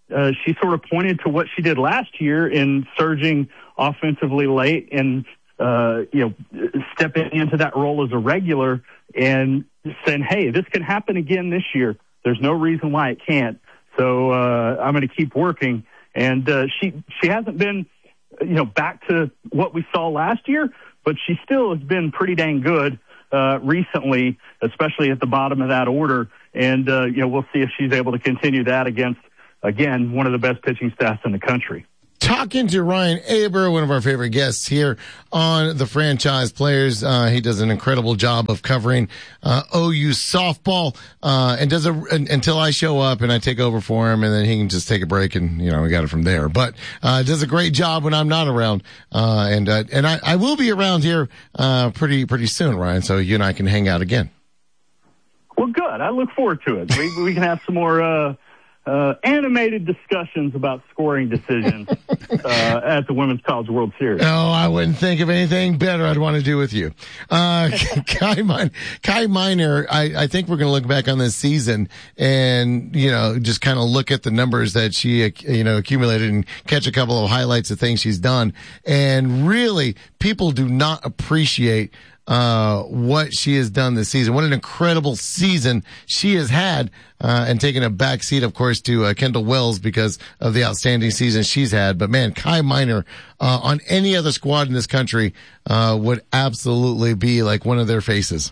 [SPEAKER 11] uh, she sort of pointed to what she did last year in surging offensively late and, uh, you know, stepping into that role as a regular and saying, hey, this can happen again this year. There's no reason why it can't. So uh, I'm going to keep working. And uh, she she hasn't been, you know, back to what we saw last year, but she still has been pretty dang good uh, recently, especially at the bottom of that order. And, uh, you know, we'll see if she's able to continue that against, again, one of the best pitching staffs in the country.
[SPEAKER 3] Talking to Ryan Aber, one of our favorite guests here on the Franchise Players. Uh, he does an incredible job of covering uh, O U softball uh, and does a, until I show up and I take over for him, and then he can just take a break and, you know, we got it from there. But uh, does a great job when I'm not around. Uh, and uh, and I, I will be around here uh, pretty pretty soon, Ryan, so you and I can hang out again.
[SPEAKER 11] Well, good. I look forward to it. We, we can have some more uh, uh, animated discussions about scoring decisions uh, at the Women's College World Series.
[SPEAKER 3] Oh, I wouldn't think of anything better I'd want to do with you. Uh, Kai, Min- Kai Miner, I, I think we're going to look back on this season and, you know, just kind of look at the numbers that she, you know, accumulated and catch a couple of highlights of things she's done. And really, people do not appreciate Uh, what she has done this season. What an incredible season she has had, uh, and taking a back seat, of course, to uh, Kendall Wells because of the outstanding season she's had. But man, Kai Miner, uh, on any other squad in this country, uh, would absolutely be like one of their faces.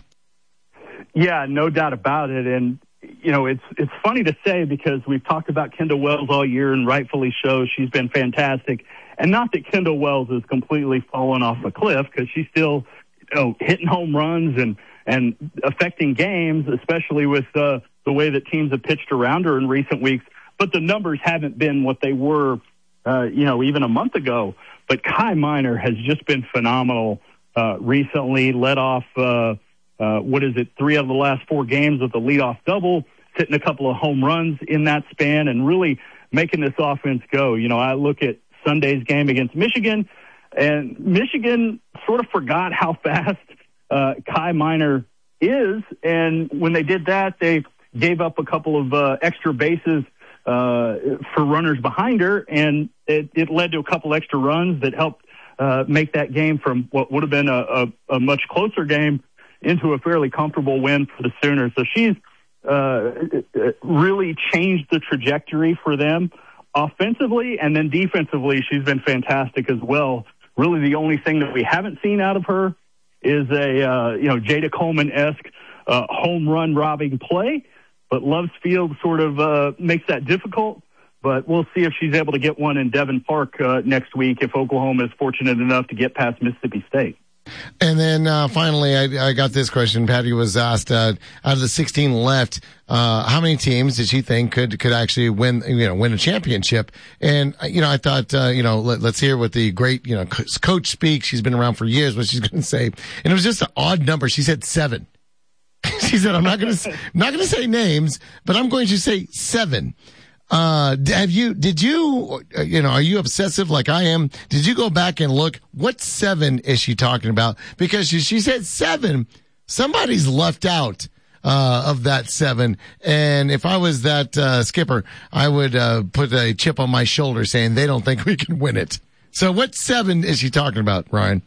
[SPEAKER 11] Yeah, no doubt about it. And, you know, it's, it's funny to say because we've talked about Kendall Wells all year and rightfully so. She's been fantastic. And not that Kendall Wells has completely fallen off a cliff because she's still, you know, hitting home runs and, and affecting games, especially with uh, the way that teams have pitched around her in recent weeks. But the numbers haven't been what they were, uh, you know, even a month ago. But Kai Miner has just been phenomenal uh, recently, led off, uh, uh, what is it, three of the last four games with a leadoff double, hitting a couple of home runs in that span, and really making this offense go. You know, I look at Sunday's game against Michigan, and Michigan sort of forgot how fast uh, Kai Miner is. And when they did that, they gave up a couple of uh, extra bases uh, for runners behind her. And it, it led to a couple extra runs that helped uh, make that game from what would have been a, a, a much closer game into a fairly comfortable win for the Sooners. So she's uh, really changed the trajectory for them offensively, and then defensively, she's been fantastic as well. Really, the only thing that we haven't seen out of her is a uh, you know Jada Coleman-esque uh, home run robbing play, but Love's Field sort of uh, makes that difficult. But we'll see if she's able to get one in Devon Park uh, next week if Oklahoma is fortunate enough to get past Mississippi State.
[SPEAKER 3] And then uh, finally, I, I got this question. Patty was asked, uh, out of the sixteen left, uh, how many teams did she think could could actually win, you know, win a championship? And you know, I thought, uh, you know, let, let's hear what the great, you know, coach speaks. She's been around for years. What she's going to say, and it was just an odd number. She said seven. She said, "I'm not going to not going to say names, but I'm going to say seven." Uh, have you, did you, you know, are you obsessive like I am? Did you go back and look, what seven is she talking about? Because she, she said seven, somebody's left out, uh, of that seven. And if I was that, uh, skipper, I would, uh, put a chip on my shoulder saying they don't think we can win it. So what seven is she talking about, Ryan?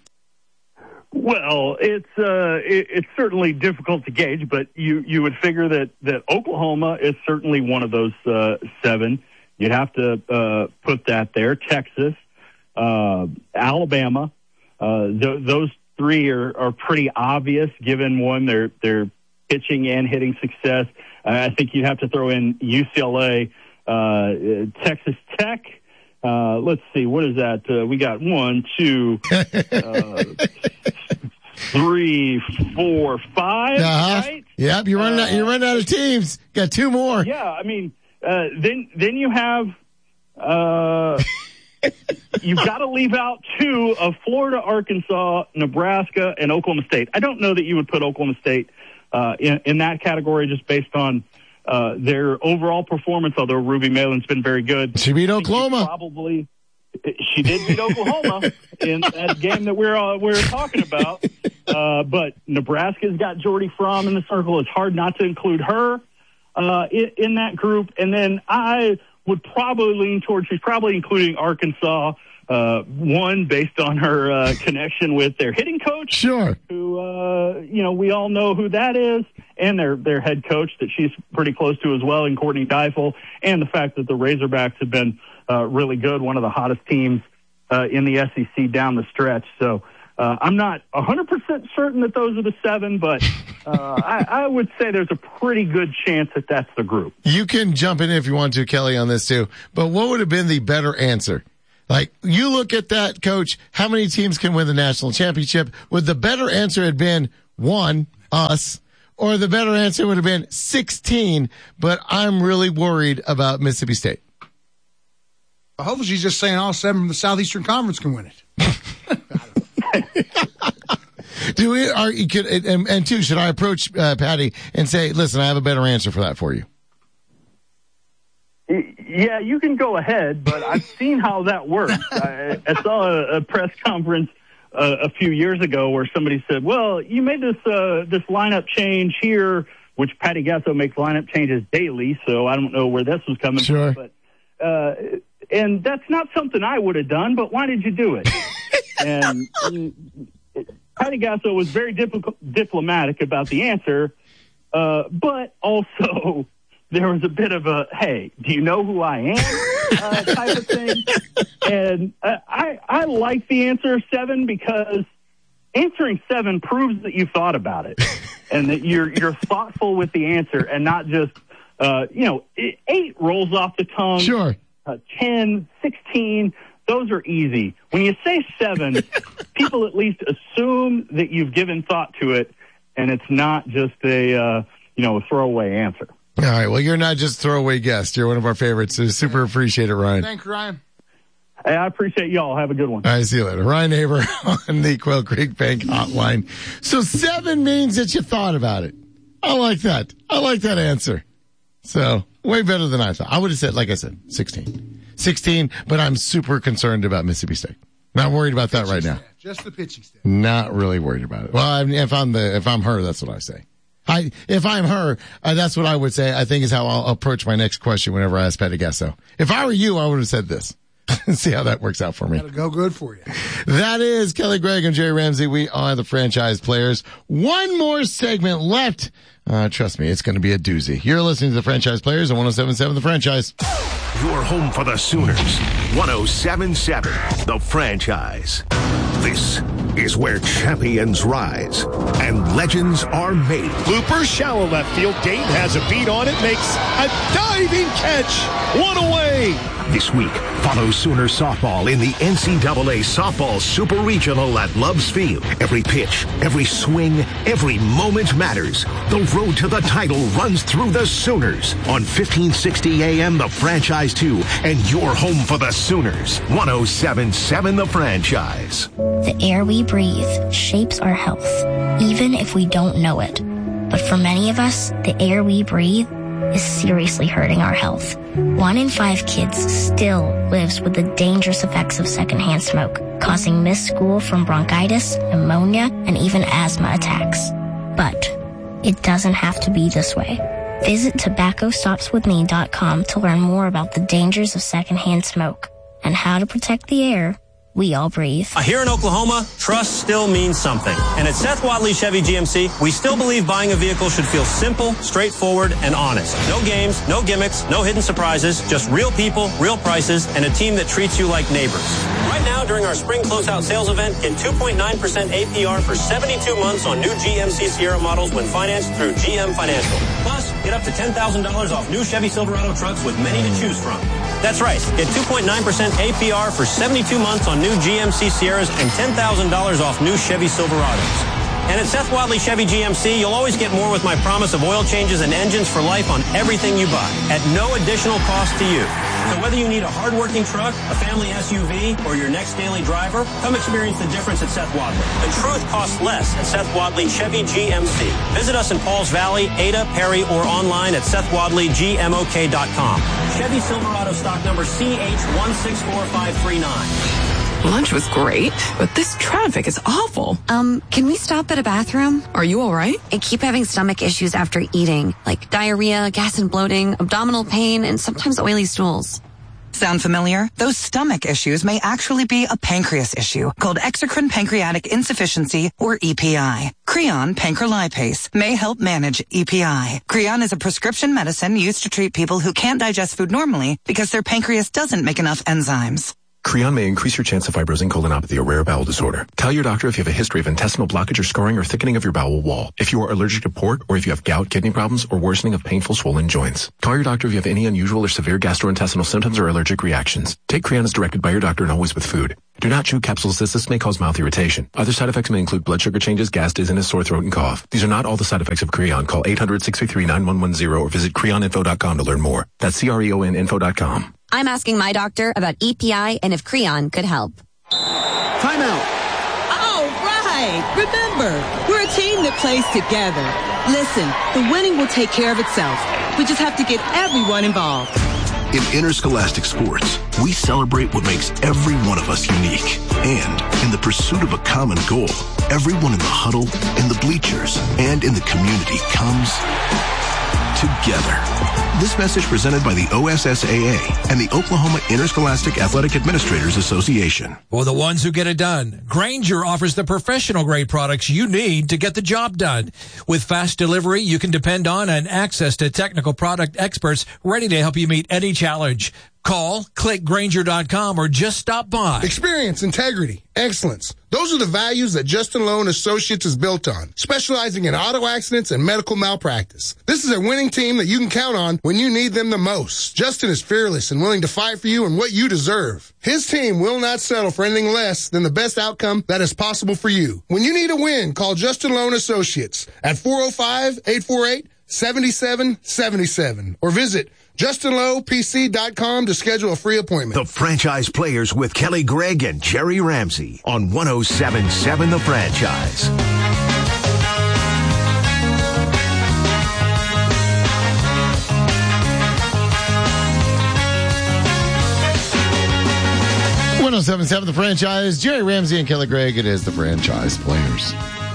[SPEAKER 11] Well, it's uh, it, it's certainly difficult to gauge, but you, you would figure that, that Oklahoma is certainly one of those uh, seven. You'd have to uh, put that there. Texas, uh, Alabama, uh, th- those three are, are pretty obvious. Given one, their their pitching and hitting success. Uh, I think you'd have to throw in U C L A, uh, Texas Tech. Uh, let's see, what is that? Uh, we got one, two, uh, three, four, five,
[SPEAKER 3] uh-huh.
[SPEAKER 11] right?
[SPEAKER 3] Yep, you're running uh, out, you're running out of teams. Got two more.
[SPEAKER 11] Yeah, I mean, uh, then, then you have, uh, you've got to leave out two of Florida, Arkansas, Nebraska, and Oklahoma State. I don't know that you would put Oklahoma State, uh, in, in that category just based on, Uh, their overall performance, although Ruby Malin's been very good.
[SPEAKER 3] She beat Oklahoma.
[SPEAKER 11] Probably, she did beat Oklahoma in that game that we're uh, we're talking about. Uh, but Nebraska's got Jordy Fromm in the circle. It's hard not to include her uh, in, in that group. And then I would probably lean towards, she's probably including Arkansas, uh, one, based on her uh, connection with their hitting coach.
[SPEAKER 3] Sure.
[SPEAKER 11] Who, uh, you know, we all know who that is, and their, their head coach that she's pretty close to as well, in Courtney Deifel, and the fact that the Razorbacks have been uh, really good, one of the hottest teams uh, in the S E C down the stretch. So uh, I'm not one hundred percent certain that those are the seven, but uh, I, I would say there's a pretty good chance that that's the group.
[SPEAKER 3] You can jump in if you want to, Kelly, on this too. But what would have been the better answer? Like, you look at that, Coach, how many teams can win the national championship? Would the better answer have been one, us, or the better answer would have been sixteen, but I'm really worried about Mississippi State?
[SPEAKER 4] Well, hopefully she's just saying all seven from the Southeastern Conference can win it.
[SPEAKER 3] Do we, are you could, and, and two, should I approach uh, Patty and say, listen, I have a better answer for that for you?
[SPEAKER 11] Yeah, you can go ahead, but I've seen how that works. I, I saw a, a press conference uh, a few years ago where somebody said, well, you made this uh, this lineup change here, which Patty Gasso makes lineup changes daily, so I don't know where this was coming
[SPEAKER 3] sure.
[SPEAKER 11] from. But, uh, and that's not something I would have done, but why did you do it? and it, Patty Gasso was very dip- diplomatic about the answer, uh, but also there was a bit of a, hey, do you know who I am uh, type of thing. And uh, I, I like the answer seven because answering seven proves that you thought about it and that you're you're thoughtful with the answer and not just, uh, you know, eight rolls off the tongue.
[SPEAKER 3] Sure.
[SPEAKER 11] Uh, ten, sixteen, those are easy. When you say seven, people at least assume that you've given thought to it and it's not just a, uh, you know, a throwaway answer.
[SPEAKER 3] All right. Well, you're not just a throwaway guest. You're one of our favorites. So super appreciate it, Ryan.
[SPEAKER 4] Thanks, Ryan.
[SPEAKER 11] Hey, I appreciate y'all. Have a good one.
[SPEAKER 3] All right. See you later. Ryan Haber on the Quail Creek Bank hotline. So seven means that you thought about it. I like that. I like that answer. So way better than I thought. I would have said, like I said, sixteen. sixteen, but I'm super concerned about Mississippi State. Not worried about that right now.
[SPEAKER 4] Staff. Just the pitching staff.
[SPEAKER 3] Not really worried about it. Well, I mean, if I'm the, if I'm her, that's what I say. I, if I'm her, uh, that's what I would say, I think is how I'll approach my next question whenever I ask Patty Gasso. If I were you, I would have said this. See how that works out for me.
[SPEAKER 4] That'll go good for you.
[SPEAKER 3] That is Kelly Gregg and Jerry Ramsey. We are the Franchise Players. One more segment left. Uh, trust me, it's going to be a doozy. You're listening to the Franchise Players on one oh seven point seven The Franchise.
[SPEAKER 2] Your home for the Sooners. one oh seven point seven The Franchise. This is where champions rise and legends are made.
[SPEAKER 12] Looper, shallow left field. Dayton has a beat on it, makes a diving catch. One away.
[SPEAKER 2] This week, follow Sooner softball in the N C double A Softball Super Regional at Love's Field. Every pitch, every swing, every moment matters. The road to the title runs through the Sooners on fifteen sixty A M The Franchise two and your home for the Sooners. one oh seven point seven The Franchise.
[SPEAKER 13] The air we breathe shapes our health, even if we don't know it. But for many of us, the air we breathe is seriously hurting our health. One in five kids still lives with the dangerous effects of secondhand smoke, causing missed school from bronchitis, pneumonia, and even asthma attacks. But it doesn't have to be this way. Visit tobacco stops with me dot com to learn more about the dangers of secondhand smoke and how to protect the air we all breathe.
[SPEAKER 5] Here in Oklahoma, trust still means something. And at Seth Wadley Chevy G M C, we still believe buying a vehicle should feel simple, straightforward, and honest. No games, no gimmicks, no hidden surprises, just real people, real prices, and a team that treats you like neighbors. Right now, during our spring closeout sales event, get two point nine percent A P R for seventy-two months on new G M C Sierra models when financed through G M Financial. Plus, get up to ten thousand dollars off new Chevy Silverado trucks with many to choose from. That's right. Get two point nine percent A P R for seventy-two months on new G M C Sierras and ten thousand dollars off new Chevy Silverados. And at Seth Wadley Chevy G M C, you'll always get more with my promise of oil changes and engines for life on everything you buy at no additional cost to you. So whether you need a hard-working truck, a family S U V, or your next daily driver, come experience the difference at Seth Wadley. The truth costs less at Seth Wadley Chevy G M C. Visit us in Pauls Valley, Ada, Perry, or online at Seth Wadley G M O K dot com. Chevy Silverado stock number C H one six four five three nine.
[SPEAKER 14] Lunch was great, but this traffic is awful.
[SPEAKER 15] Um, can we stop at a bathroom?
[SPEAKER 14] Are you all right?
[SPEAKER 15] I keep having stomach issues after eating, like diarrhea, gas and bloating, abdominal pain, and sometimes oily stools.
[SPEAKER 16] Sound familiar? Those stomach issues may actually be a pancreas issue called exocrine pancreatic insufficiency, or E P I. Creon pancrelipase may help manage E P I. Creon is a prescription medicine used to treat people who can't digest food normally because their pancreas doesn't make enough enzymes.
[SPEAKER 17] Creon may increase your chance of fibrosing colonopathy, a rare bowel disorder. Tell your doctor if you have a history of intestinal blockage or scarring or thickening of your bowel wall, if you are allergic to pork, or if you have gout, kidney problems, or worsening of painful swollen joints. Call your doctor if you have any unusual or severe gastrointestinal symptoms or allergic reactions. Take Creon as directed by your doctor and always with food. Do not chew capsules as this may cause mouth irritation. Other side effects may include blood sugar changes, gas, dizziness, sore throat, and cough. These are not all the side effects of Creon. Call eight hundred, six three three, nine one one zero or visit creon info dot com to learn more. That's C R E O N info dot com.
[SPEAKER 15] I'm asking my doctor about E P I and if Creon could help.
[SPEAKER 18] Time out. All right. Remember, we're a team that plays together. Listen, the winning will take care of itself. We just have to get everyone involved.
[SPEAKER 19] In interscholastic sports, we celebrate what makes every one of us unique. And in the pursuit of a common goal, everyone in the huddle, in the bleachers, and in the community comes together. This message presented by the O S S A A and the Oklahoma Interscholastic Athletic Administrators Association.
[SPEAKER 20] For the ones who get it done, Grainger offers the professional-grade products you need to get the job done. With fast delivery, you can depend on and access to technical product experts ready to help you meet any challenge. Call, click Grainger dot com, or just stop by.
[SPEAKER 4] Experience, integrity, excellence. Those are the values that Justin Lowe and Associates is built on, specializing in auto accidents and medical malpractice. This is a winning team that you can count on when you need them the most. Justin is fearless and willing to fight for you and what you deserve. His team will not settle for anything less than the best outcome that is possible for you. When you need a win, call Justin Lowe and Associates at four oh five, eight four eight, seven seven seven seven or visit Justin Lowe P C dot com to schedule a free appointment.
[SPEAKER 2] The Franchise Players with Kelly Gregg and Jerry Ramsey on one oh seven point seven The Franchise.
[SPEAKER 3] one oh seven point seven The Franchise. Jerry Ramsey and Kelly Gregg. It is the Franchise Players.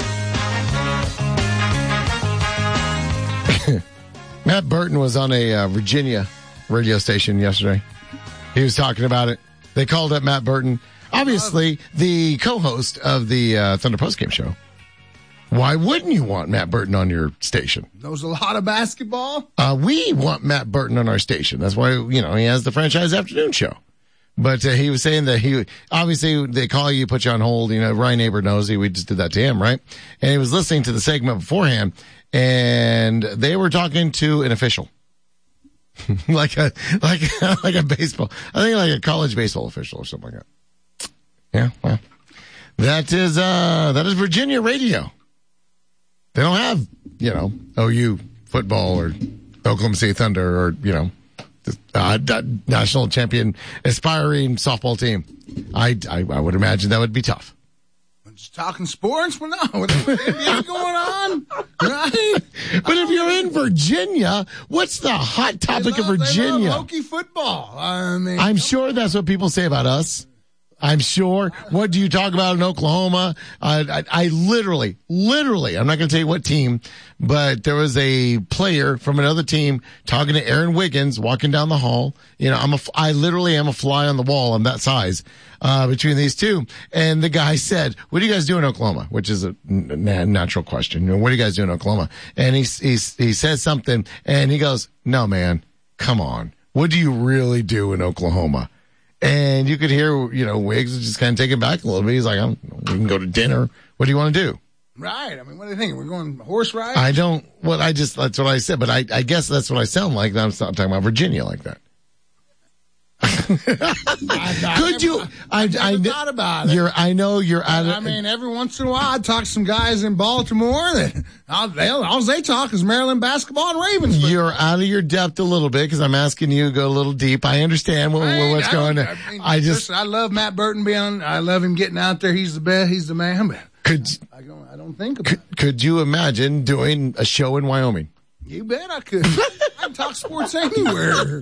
[SPEAKER 3] Matt Burton was on a uh, Virginia radio station yesterday. He was talking about it. They called up Matt Burton, obviously the co-host of the uh, Thunder Postgame Show. Why wouldn't you want Matt Burton on your station?
[SPEAKER 4] Knows a lot of basketball.
[SPEAKER 3] Uh, we want Matt Burton on our station. That's why, you know, he has the Franchise Afternoon Show. But uh, he was saying that he, obviously they call you, put you on hold. You know, Ryan Aber knows he, we just did that to him, right? And he was listening to the segment beforehand, and they were talking to an official. like a, like, like a baseball, I think like a college baseball official or something like that. Yeah, well, that is, uh, that is Virginia radio. They don't have, you know, O U football or Oklahoma City Thunder or, you know, Uh, national champion aspiring softball team. I, I I would imagine that would be tough.
[SPEAKER 4] Just talking sports? Well, no. What is going on? Right?
[SPEAKER 3] But if you're in Virginia, what's the hot topic
[SPEAKER 4] love,
[SPEAKER 3] of Virginia?
[SPEAKER 4] They love Hokie football. I mean,
[SPEAKER 3] I'm sure that's what people say about us. I'm sure. What do you talk about in Oklahoma? I, I, I literally, literally, I'm not going to tell you what team, but there was a player from another team talking to Aaron Wiggins walking down the hall. You know, I'm a, I literally am a fly on the wall. I'm that size, uh, between these two. And the guy said, what do you guys do in Oklahoma? Which is a n- natural question. You know, what do you guys do in Oklahoma? And he, he, he says something and he goes, no, man, come on. What do you really do in Oklahoma? And you could hear, you know, Wiggs just kind of taken back a little bit. He's like, I'm, we can go to dinner. What do you want to do?
[SPEAKER 4] Right. I mean, what do you think? We're going horse ride?
[SPEAKER 3] I don't, well, I just, that's what I said, but I, I guess that's what I sound like. I'm not talking about Virginia like that.
[SPEAKER 4] I, I
[SPEAKER 3] Could
[SPEAKER 4] never,
[SPEAKER 3] you? I,
[SPEAKER 4] I, I
[SPEAKER 3] I
[SPEAKER 4] thought about it.
[SPEAKER 3] You're, I know you're out of.
[SPEAKER 4] I mean, every once in a while, I talk to some guys in Baltimore that all, they, all they talk is Maryland basketball and Ravens.
[SPEAKER 3] You're out of your depth a little bit because I'm asking you to go a little deep. I understand what,
[SPEAKER 4] I
[SPEAKER 3] what's going on.
[SPEAKER 4] I, mean,
[SPEAKER 3] I just,
[SPEAKER 4] listen, I love Matt Burton being on. I love him getting out there. He's the best. He's the man. But
[SPEAKER 3] could
[SPEAKER 4] I don't, I don't think about
[SPEAKER 3] could,
[SPEAKER 4] it.
[SPEAKER 3] could you imagine doing a show in Wyoming?
[SPEAKER 4] You bet I could. I can talk sports anywhere.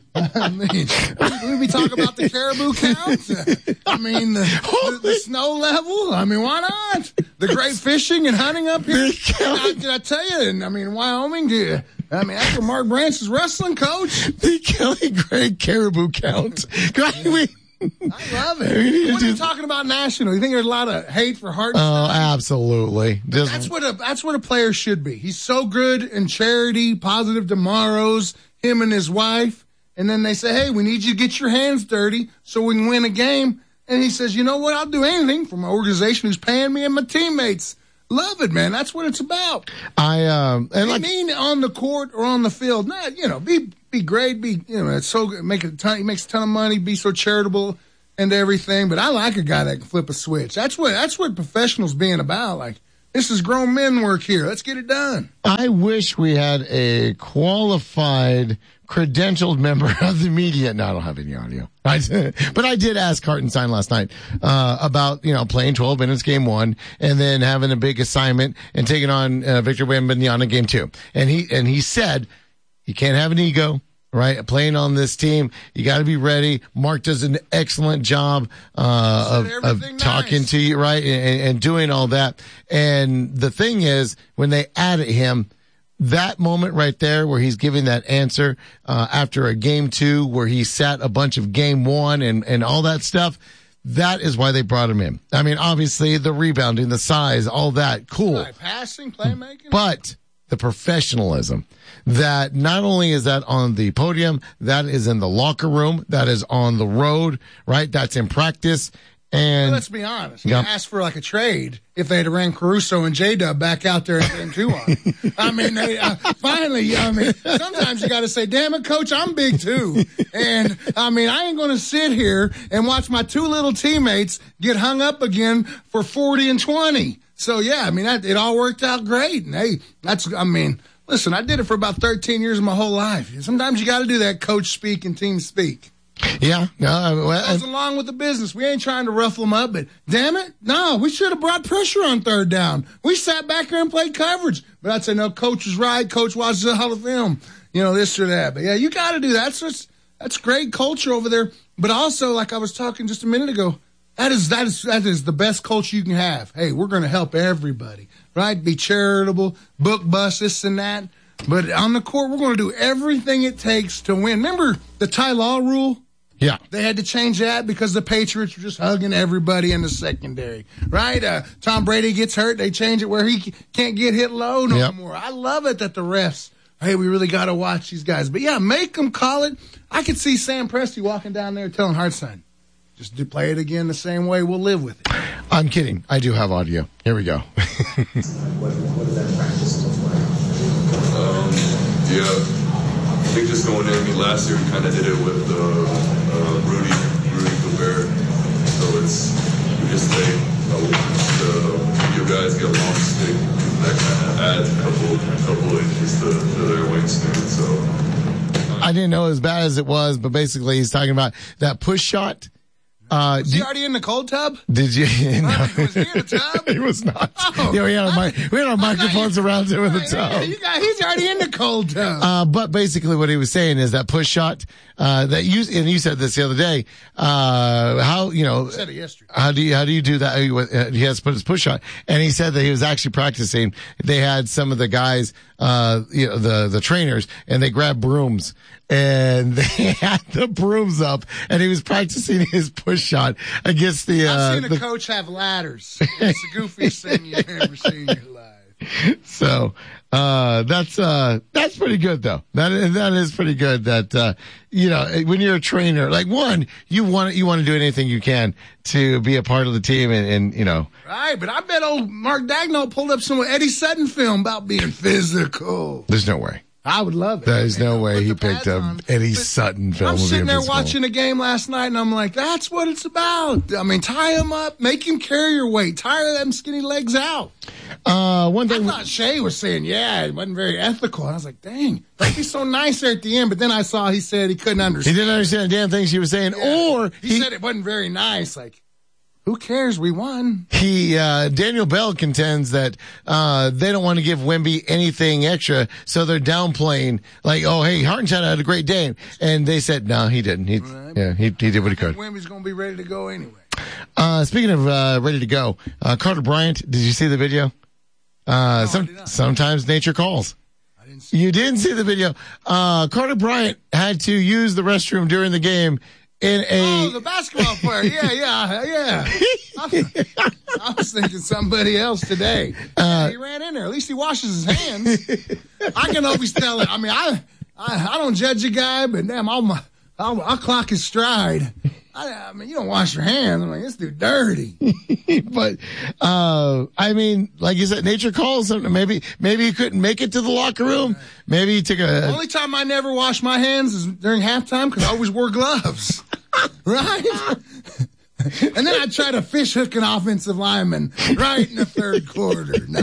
[SPEAKER 4] I mean, we be talking about the caribou counts. I mean, the, the, the snow level. I mean, why not? The great fishing and hunting up here. Did I, did I tell you? And I mean, Wyoming, do I mean, after Mark Branch's wrestling coach.
[SPEAKER 3] The Kelly Gray caribou count. I mean,
[SPEAKER 4] I love it. What are you talking about national? You think there's a lot of hate for Hart?
[SPEAKER 3] Oh, absolutely. Just,
[SPEAKER 4] that's what a that's what a player should be. He's so good in charity, positive tomorrows, him and his wife. And then they say, hey, we need you to get your hands dirty so we can win a game. And he says, you know what? I'll do anything for my organization who's paying me and my teammates. Love it, man. That's what it's about.
[SPEAKER 3] I um and
[SPEAKER 4] I
[SPEAKER 3] like
[SPEAKER 4] mean on the court or on the field. Not, you know, be be great, be you know, it's so good, make a ton he makes a ton of money, be so charitable and everything. But I like a guy that can flip a switch. That's what that's what professionals being about. Like, this is grown men work here. Let's get it done.
[SPEAKER 3] I wish we had a qualified, credentialed member of the media. No, I don't have any audio. I, but I did ask Hartenstein last night uh, about, you know, playing twelve minutes game one and then having a big assignment and taking on uh, Victor Wembanyama game two. And he and he said he can't have an ego. Right, playing on this team, you got to be ready. Mark does an excellent job uh, of, of nice. talking to you, right, and, and doing all that. And the thing is, when they added him, that moment right there where he's giving that answer uh, after a game two, where he sat a bunch of game one and and all that stuff. That is why they brought him in. I mean, obviously the rebounding, the size, all that, cool.
[SPEAKER 4] Right, passing, playmaking,
[SPEAKER 3] but the professionalism. That not only is that on the podium, that is in the locker room, that is on the road, right? That's in practice. And
[SPEAKER 4] well, let's be honest.
[SPEAKER 3] Yeah.
[SPEAKER 4] You asked for like a trade if they'd ran Caruso and J-Dub back out there in game two on. I mean, they, uh, finally, I mean, sometimes you got to say, damn it, coach, I'm big too. And I mean, I ain't going to sit here and watch my two little teammates get hung up again for forty and twenty. So yeah, I mean, that, it all worked out great. And hey, that's, I mean, listen, I did it for about thirteen years of my whole life. Sometimes you got to do that coach speak and team speak.
[SPEAKER 3] Yeah. No, well,
[SPEAKER 4] it goes along with the business. We ain't trying to ruffle them up, but damn it, no, we should have brought pressure on third down. We sat back here and played coverage. But I'd say, no, coach was right. Coach watches the Hall of Film. You know, this or that. But yeah, you got to do that. That's, just, that's great culture over there. But also, like I was talking just a minute ago, that is, that is, that is the best culture you can have. Hey, we're going to help everybody, right? Be charitable, book bus, this and that. But on the court, we're going to do everything it takes to win. Remember the Ty Law rule?
[SPEAKER 3] Yeah.
[SPEAKER 4] They had to change that because the Patriots were just hugging everybody in the secondary, right? Uh, Tom Brady gets hurt. They change it where he can't get hit low no yep. more. I love it that the refs, hey, we really got to watch these guys. But yeah, make them call it. I could see Sam Presti walking down there telling Hartenstein, just to play it again the same way. We'll live with it.
[SPEAKER 3] I'm kidding. I do have audio. Here we go.
[SPEAKER 21] what, what does that practice look like? Um, yeah. I think just going in, I mean, last year we kind of did it with uh, uh, Rudy, Rudy Gobert. So it's, we just say, you know, just, uh, you guys get a long stick. That kind of adds a couple, couple inches to, to their wingspan. So
[SPEAKER 3] I didn't know as bad as it was, but basically he's talking about that push shot. Uh,
[SPEAKER 4] was he already in the cold tub?
[SPEAKER 3] Did you? No.
[SPEAKER 4] Was he in the tub?
[SPEAKER 3] He was not.
[SPEAKER 4] Oh,
[SPEAKER 3] yeah, we had, a, we had our microphones around him in the tub.
[SPEAKER 4] You got, he's already in the cold tub.
[SPEAKER 3] Uh, but basically what he was saying is that push shot, uh, that you, and you said this the other day, uh, how, you know,
[SPEAKER 4] I said it yesterday.
[SPEAKER 3] how do you, how do you do that? He has to put his push shot. And he said that he was actually practicing. They had some of the guys, uh, you know, the, the trainers, and they grabbed brooms. And they had the brooms up, and he was practicing his push shot against the. Uh,
[SPEAKER 4] I've seen a
[SPEAKER 3] the,
[SPEAKER 4] coach have ladders. It's the goofiest thing you've ever seen in your life.
[SPEAKER 3] So uh, that's uh, that's pretty good, though. That is, that is pretty good. That uh, you know, when you're a trainer, like one, you want you want to do anything you can to be a part of the team, and, and you know.
[SPEAKER 4] Right, but I bet old Mark Dagnall pulled up some Eddie Sutton film about being physical.
[SPEAKER 3] There's no way.
[SPEAKER 4] I would love it.
[SPEAKER 3] There's no way he picked up Eddie Sutton film.
[SPEAKER 4] I'm sitting there
[SPEAKER 3] physical.
[SPEAKER 4] watching a game last night, and I'm like, that's what it's about. I mean, tie him up, make him carry your weight, tire them skinny legs out.
[SPEAKER 3] Uh, one thing
[SPEAKER 4] I thought Shea was saying, yeah, it wasn't very ethical. And I was like, dang, don't be so nice there at the end. But then I saw he said he couldn't understand.
[SPEAKER 3] He didn't understand the damn thing she was saying, yeah. or
[SPEAKER 4] he, he said it wasn't very nice. Like, Who cares? We won.
[SPEAKER 3] He, uh, Daniel Bell contends that, uh, they don't want to give Wemby anything extra, so they're downplaying, like, oh, hey, Hartenstein had a great day. And they said, no, he didn't. He, right. yeah, he, he did what he could.
[SPEAKER 4] Wemby's going to be ready to go anyway.
[SPEAKER 3] Uh, speaking of, uh, ready to go, uh, Carter Bryant, did you see the video? Uh,
[SPEAKER 4] no,
[SPEAKER 3] some, sometimes nature calls.
[SPEAKER 4] I didn't see
[SPEAKER 3] you didn't see the video. Uh, Carter Bryant had to use the restroom during the game. In a
[SPEAKER 4] oh, the basketball player. Yeah, yeah, yeah. I, I was thinking somebody else today. Uh, he ran in there. At least he washes his hands. I can always tell it. I mean, I, I, I don't judge a guy, but damn, I'll, I'll, I'll clock his stride. I, I mean, you don't wash your hands. I'm like, this dude dirty.
[SPEAKER 3] But, uh, I mean, like you said, nature calls him. Maybe, maybe he couldn't make it to the locker room. Maybe he took a.
[SPEAKER 4] The only time I never wash my hands is during halftime because I always wore gloves. Right? And then I try to fish hook an offensive lineman right in the third quarter. No.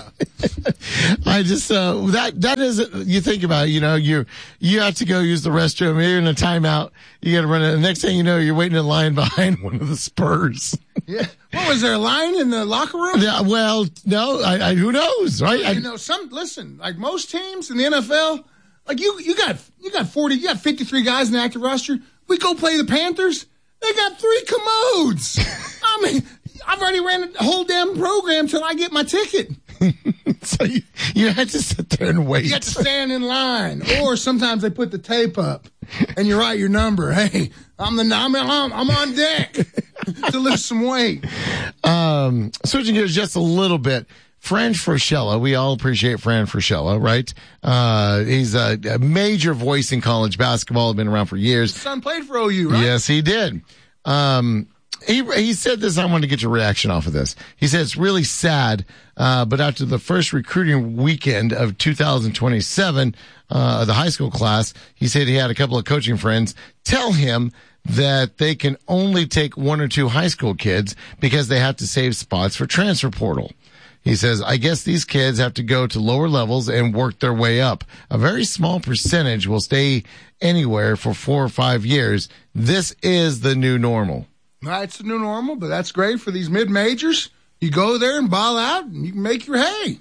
[SPEAKER 3] I just, uh, that, that is, you think about it, you know, you, you have to go use the restroom. You're in a timeout. You got to run it. The next thing you know, you're waiting in line behind one of the Spurs.
[SPEAKER 4] Yeah. What was there, a line in the locker room?
[SPEAKER 3] Yeah, well, no, I, I who knows, right?
[SPEAKER 4] You know, some, listen, like most teams in the N F L, like you, you got, you got forty, you got fifty-three guys in the active roster. We go play the Panthers. They got three commodes. I mean, I've already ran the whole damn program till I get my ticket.
[SPEAKER 3] So you, you had to sit there and wait.
[SPEAKER 4] You got to stand in line. Or sometimes they put the tape up and you write your number. Hey, I'm the, I'm, I'm, I'm on deck to lift some weight.
[SPEAKER 3] Um, switching gears just a little bit. Fran Fraschilla, we all appreciate Fran Fraschilla, right? Uh, he's a, a major voice in college basketball, been around for years.
[SPEAKER 4] His son played for O U, right?
[SPEAKER 3] Yes, he did. Um, he, he said this, I want to get your reaction off of this. He said it's really sad, uh, but after the first recruiting weekend of two thousand twenty-seven, uh, the high school class, he said he had a couple of coaching friends tell him that they can only take one or two high school kids because they have to save spots for transfer portal. He says, I guess these kids have to go to lower levels and work their way up. A very small percentage will stay anywhere for four or five years. This is the new normal.
[SPEAKER 4] Right, it's the new normal, but that's great for these mid-majors. You go there and ball out, and you can make your hay.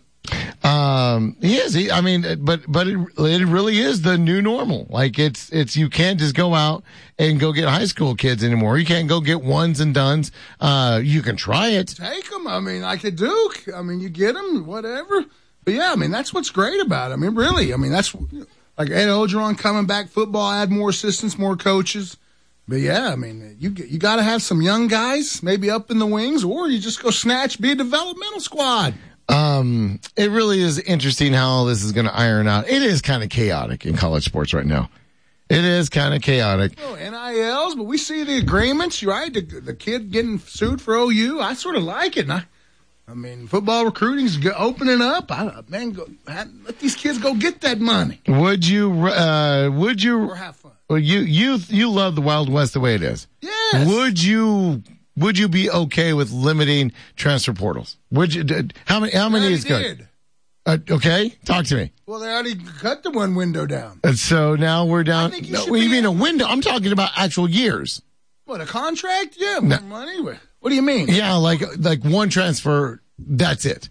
[SPEAKER 3] Um, he is. He, I mean, but but it, it really is the new normal. Like it's it's you can't just go out and go get high school kids anymore. You can't go get ones and dones. Uh, you can try it.
[SPEAKER 4] Take them. I mean, like at Duke. I mean, you get them, whatever. But yeah, I mean, that's what's great about it. I mean, really. I mean, that's like Ed Ogeron coming back. Football, add more assistants, more coaches. But yeah, I mean, you you got to have some young guys, maybe up in the wings, or you just go snatch, be a developmental squad.
[SPEAKER 3] Um, it really is interesting how all this is going to iron out. It is kind of chaotic in college sports right now. It is kind of chaotic.
[SPEAKER 4] Oh, N I Ls, but we see the agreements, right? The, the kid getting sued for O U. I sort of like it. And I, I mean, football recruiting's opening up. I, man, go, let these kids go get that money.
[SPEAKER 3] Would you, uh, would you,
[SPEAKER 4] or have fun.
[SPEAKER 3] Well, you, you, you love the Wild West the way it is.
[SPEAKER 4] Yes.
[SPEAKER 3] Would you, Would you be okay with limiting transfer portals? Would you? How many? How many is good?
[SPEAKER 4] Did.
[SPEAKER 3] Uh, okay, talk to me.
[SPEAKER 4] Well, they already cut the one window down.
[SPEAKER 3] And so now we're down.
[SPEAKER 4] I think you
[SPEAKER 3] no,
[SPEAKER 4] should
[SPEAKER 3] well, you
[SPEAKER 4] be
[SPEAKER 3] mean a
[SPEAKER 4] able-
[SPEAKER 3] window? I'm talking about actual years.
[SPEAKER 4] What, a contract? Yeah,
[SPEAKER 3] No.
[SPEAKER 4] more money. What what do you mean?
[SPEAKER 3] Yeah, like like one transfer. That's it.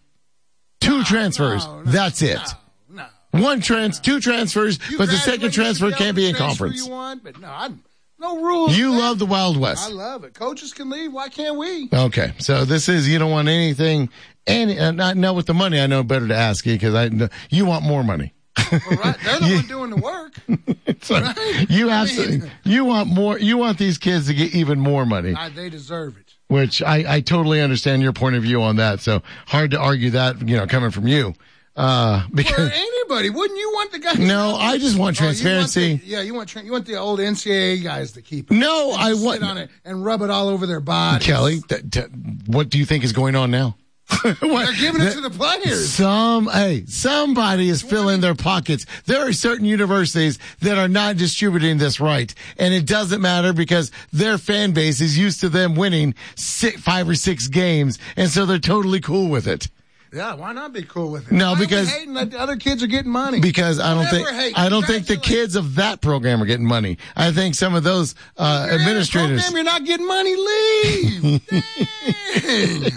[SPEAKER 3] Two transfers.
[SPEAKER 4] no, no,
[SPEAKER 3] that's it.
[SPEAKER 4] No,
[SPEAKER 3] One trans, two transfers,
[SPEAKER 4] You
[SPEAKER 3] but the
[SPEAKER 4] graduate,
[SPEAKER 3] second
[SPEAKER 4] you should
[SPEAKER 3] transfer
[SPEAKER 4] be able
[SPEAKER 3] can't
[SPEAKER 4] to
[SPEAKER 3] be in
[SPEAKER 4] transfer
[SPEAKER 3] conference.
[SPEAKER 4] You want, but no, I, no rules.
[SPEAKER 3] You
[SPEAKER 4] man.
[SPEAKER 3] love the Wild
[SPEAKER 4] I
[SPEAKER 3] West.
[SPEAKER 4] love it. Coaches can leave. Why can't we?
[SPEAKER 3] Okay, so this is you don't want anything, any uh, not know with the money. I know better to ask you because I know you want more money.
[SPEAKER 4] Well, right, they're the one doing the work.
[SPEAKER 3] So
[SPEAKER 4] Right?
[SPEAKER 3] you
[SPEAKER 4] I
[SPEAKER 3] have
[SPEAKER 4] mean-
[SPEAKER 3] to, you want more. You want these kids to get even more money,
[SPEAKER 4] I, they deserve it.
[SPEAKER 3] which I, I totally understand your point of view on that. So hard to argue that, you know, coming from you, uh,
[SPEAKER 4] For
[SPEAKER 3] because
[SPEAKER 4] anybody, wouldn't you want the guys?
[SPEAKER 3] no, I just want
[SPEAKER 4] Oh, you want
[SPEAKER 3] transparency.
[SPEAKER 4] the- yeah, you want tra- you want the old N C double A guys to keep it.
[SPEAKER 3] No,
[SPEAKER 4] And
[SPEAKER 3] I
[SPEAKER 4] just
[SPEAKER 3] want-
[SPEAKER 4] sit on it and rub it all over their bodies.
[SPEAKER 3] Kelly, th- th- what do you think is going on now? What?
[SPEAKER 4] They're giving it
[SPEAKER 3] Th-
[SPEAKER 4] to the players.
[SPEAKER 3] Some, hey, somebody is filling their pockets. There are certain universities that are not distributing this right. And it doesn't matter because their fan base is used to them winning six, five or six games. And so they're totally cool with it.
[SPEAKER 4] Yeah, why not be cool with it?
[SPEAKER 3] No,
[SPEAKER 4] why
[SPEAKER 3] because-
[SPEAKER 4] are we hating that the other kids are getting money.
[SPEAKER 3] Because I don't
[SPEAKER 4] Never
[SPEAKER 3] think
[SPEAKER 4] hate.
[SPEAKER 3] I don't think the kids of that program are getting money. I think some of those uh,
[SPEAKER 4] You're in a
[SPEAKER 3] administrators.
[SPEAKER 4] program, you're not getting money. Leave. Dang.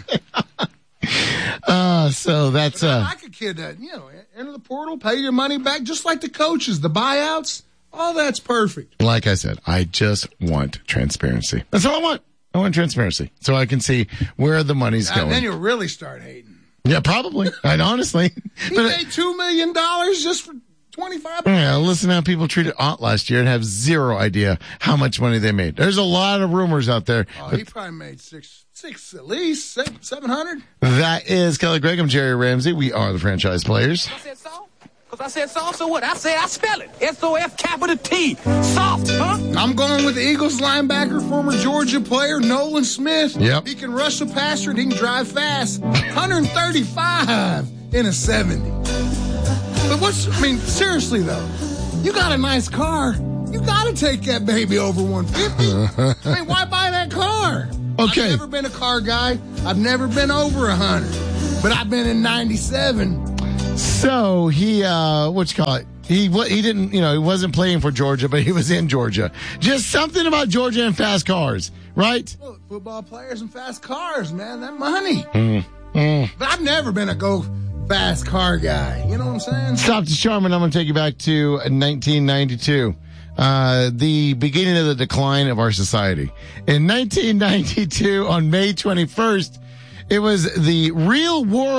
[SPEAKER 3] Uh, so that's
[SPEAKER 4] But I
[SPEAKER 3] uh,
[SPEAKER 4] like a kid that, you know, enter the portal, pay your money back, just like the coaches, the buyouts. All that's perfect.
[SPEAKER 3] like I said, I just want transparency. That's all I want. I want transparency so I can see where the money's
[SPEAKER 4] And
[SPEAKER 3] going.
[SPEAKER 4] then you'll really start hating.
[SPEAKER 3] Yeah, probably. I'd honestly.
[SPEAKER 4] He
[SPEAKER 3] But,
[SPEAKER 4] paid two million dollars just for twenty-five.
[SPEAKER 3] yeah, listen to how people treated Ott last year and have zero idea how much money they made. There's a lot of rumors out there.
[SPEAKER 4] Oh, he probably made six, six at least, seven, seven hundred.
[SPEAKER 3] That is Kelly Gregg. I'm Jerry Ramsey. We are the Franchise Players.
[SPEAKER 1] Because I said soft, so what? I said I spell it. S O F capital T. Soft, huh?
[SPEAKER 4] I'm going with the Eagles linebacker, former Georgia player, Nolan Smith.
[SPEAKER 3] Yep.
[SPEAKER 4] He can rush the passer and he can drive fast. one thirty-five in a seventy. But what's, I mean, seriously though, you got a nice car. You got to take that baby over one fifty. I mean, why buy that car?
[SPEAKER 3] Okay.
[SPEAKER 4] I've never been a car guy. I've never been over one hundred. But I've been in ninety-seven.
[SPEAKER 3] So he, uh, what you call it? He wa- he didn't, you know, he wasn't playing for Georgia, but he was in Georgia. Just something about Georgia and fast cars, right?
[SPEAKER 4] Look, football players and fast cars, man, that money.
[SPEAKER 3] Mm, mm.
[SPEAKER 4] But I've never been a go fast car guy. You know what I'm saying?
[SPEAKER 3] Stop to Charmin. I'm going to take you back to nineteen ninety-two. Uh, the beginning of the decline of our society. In nineteen ninety-two, on May twenty-first, it was the real war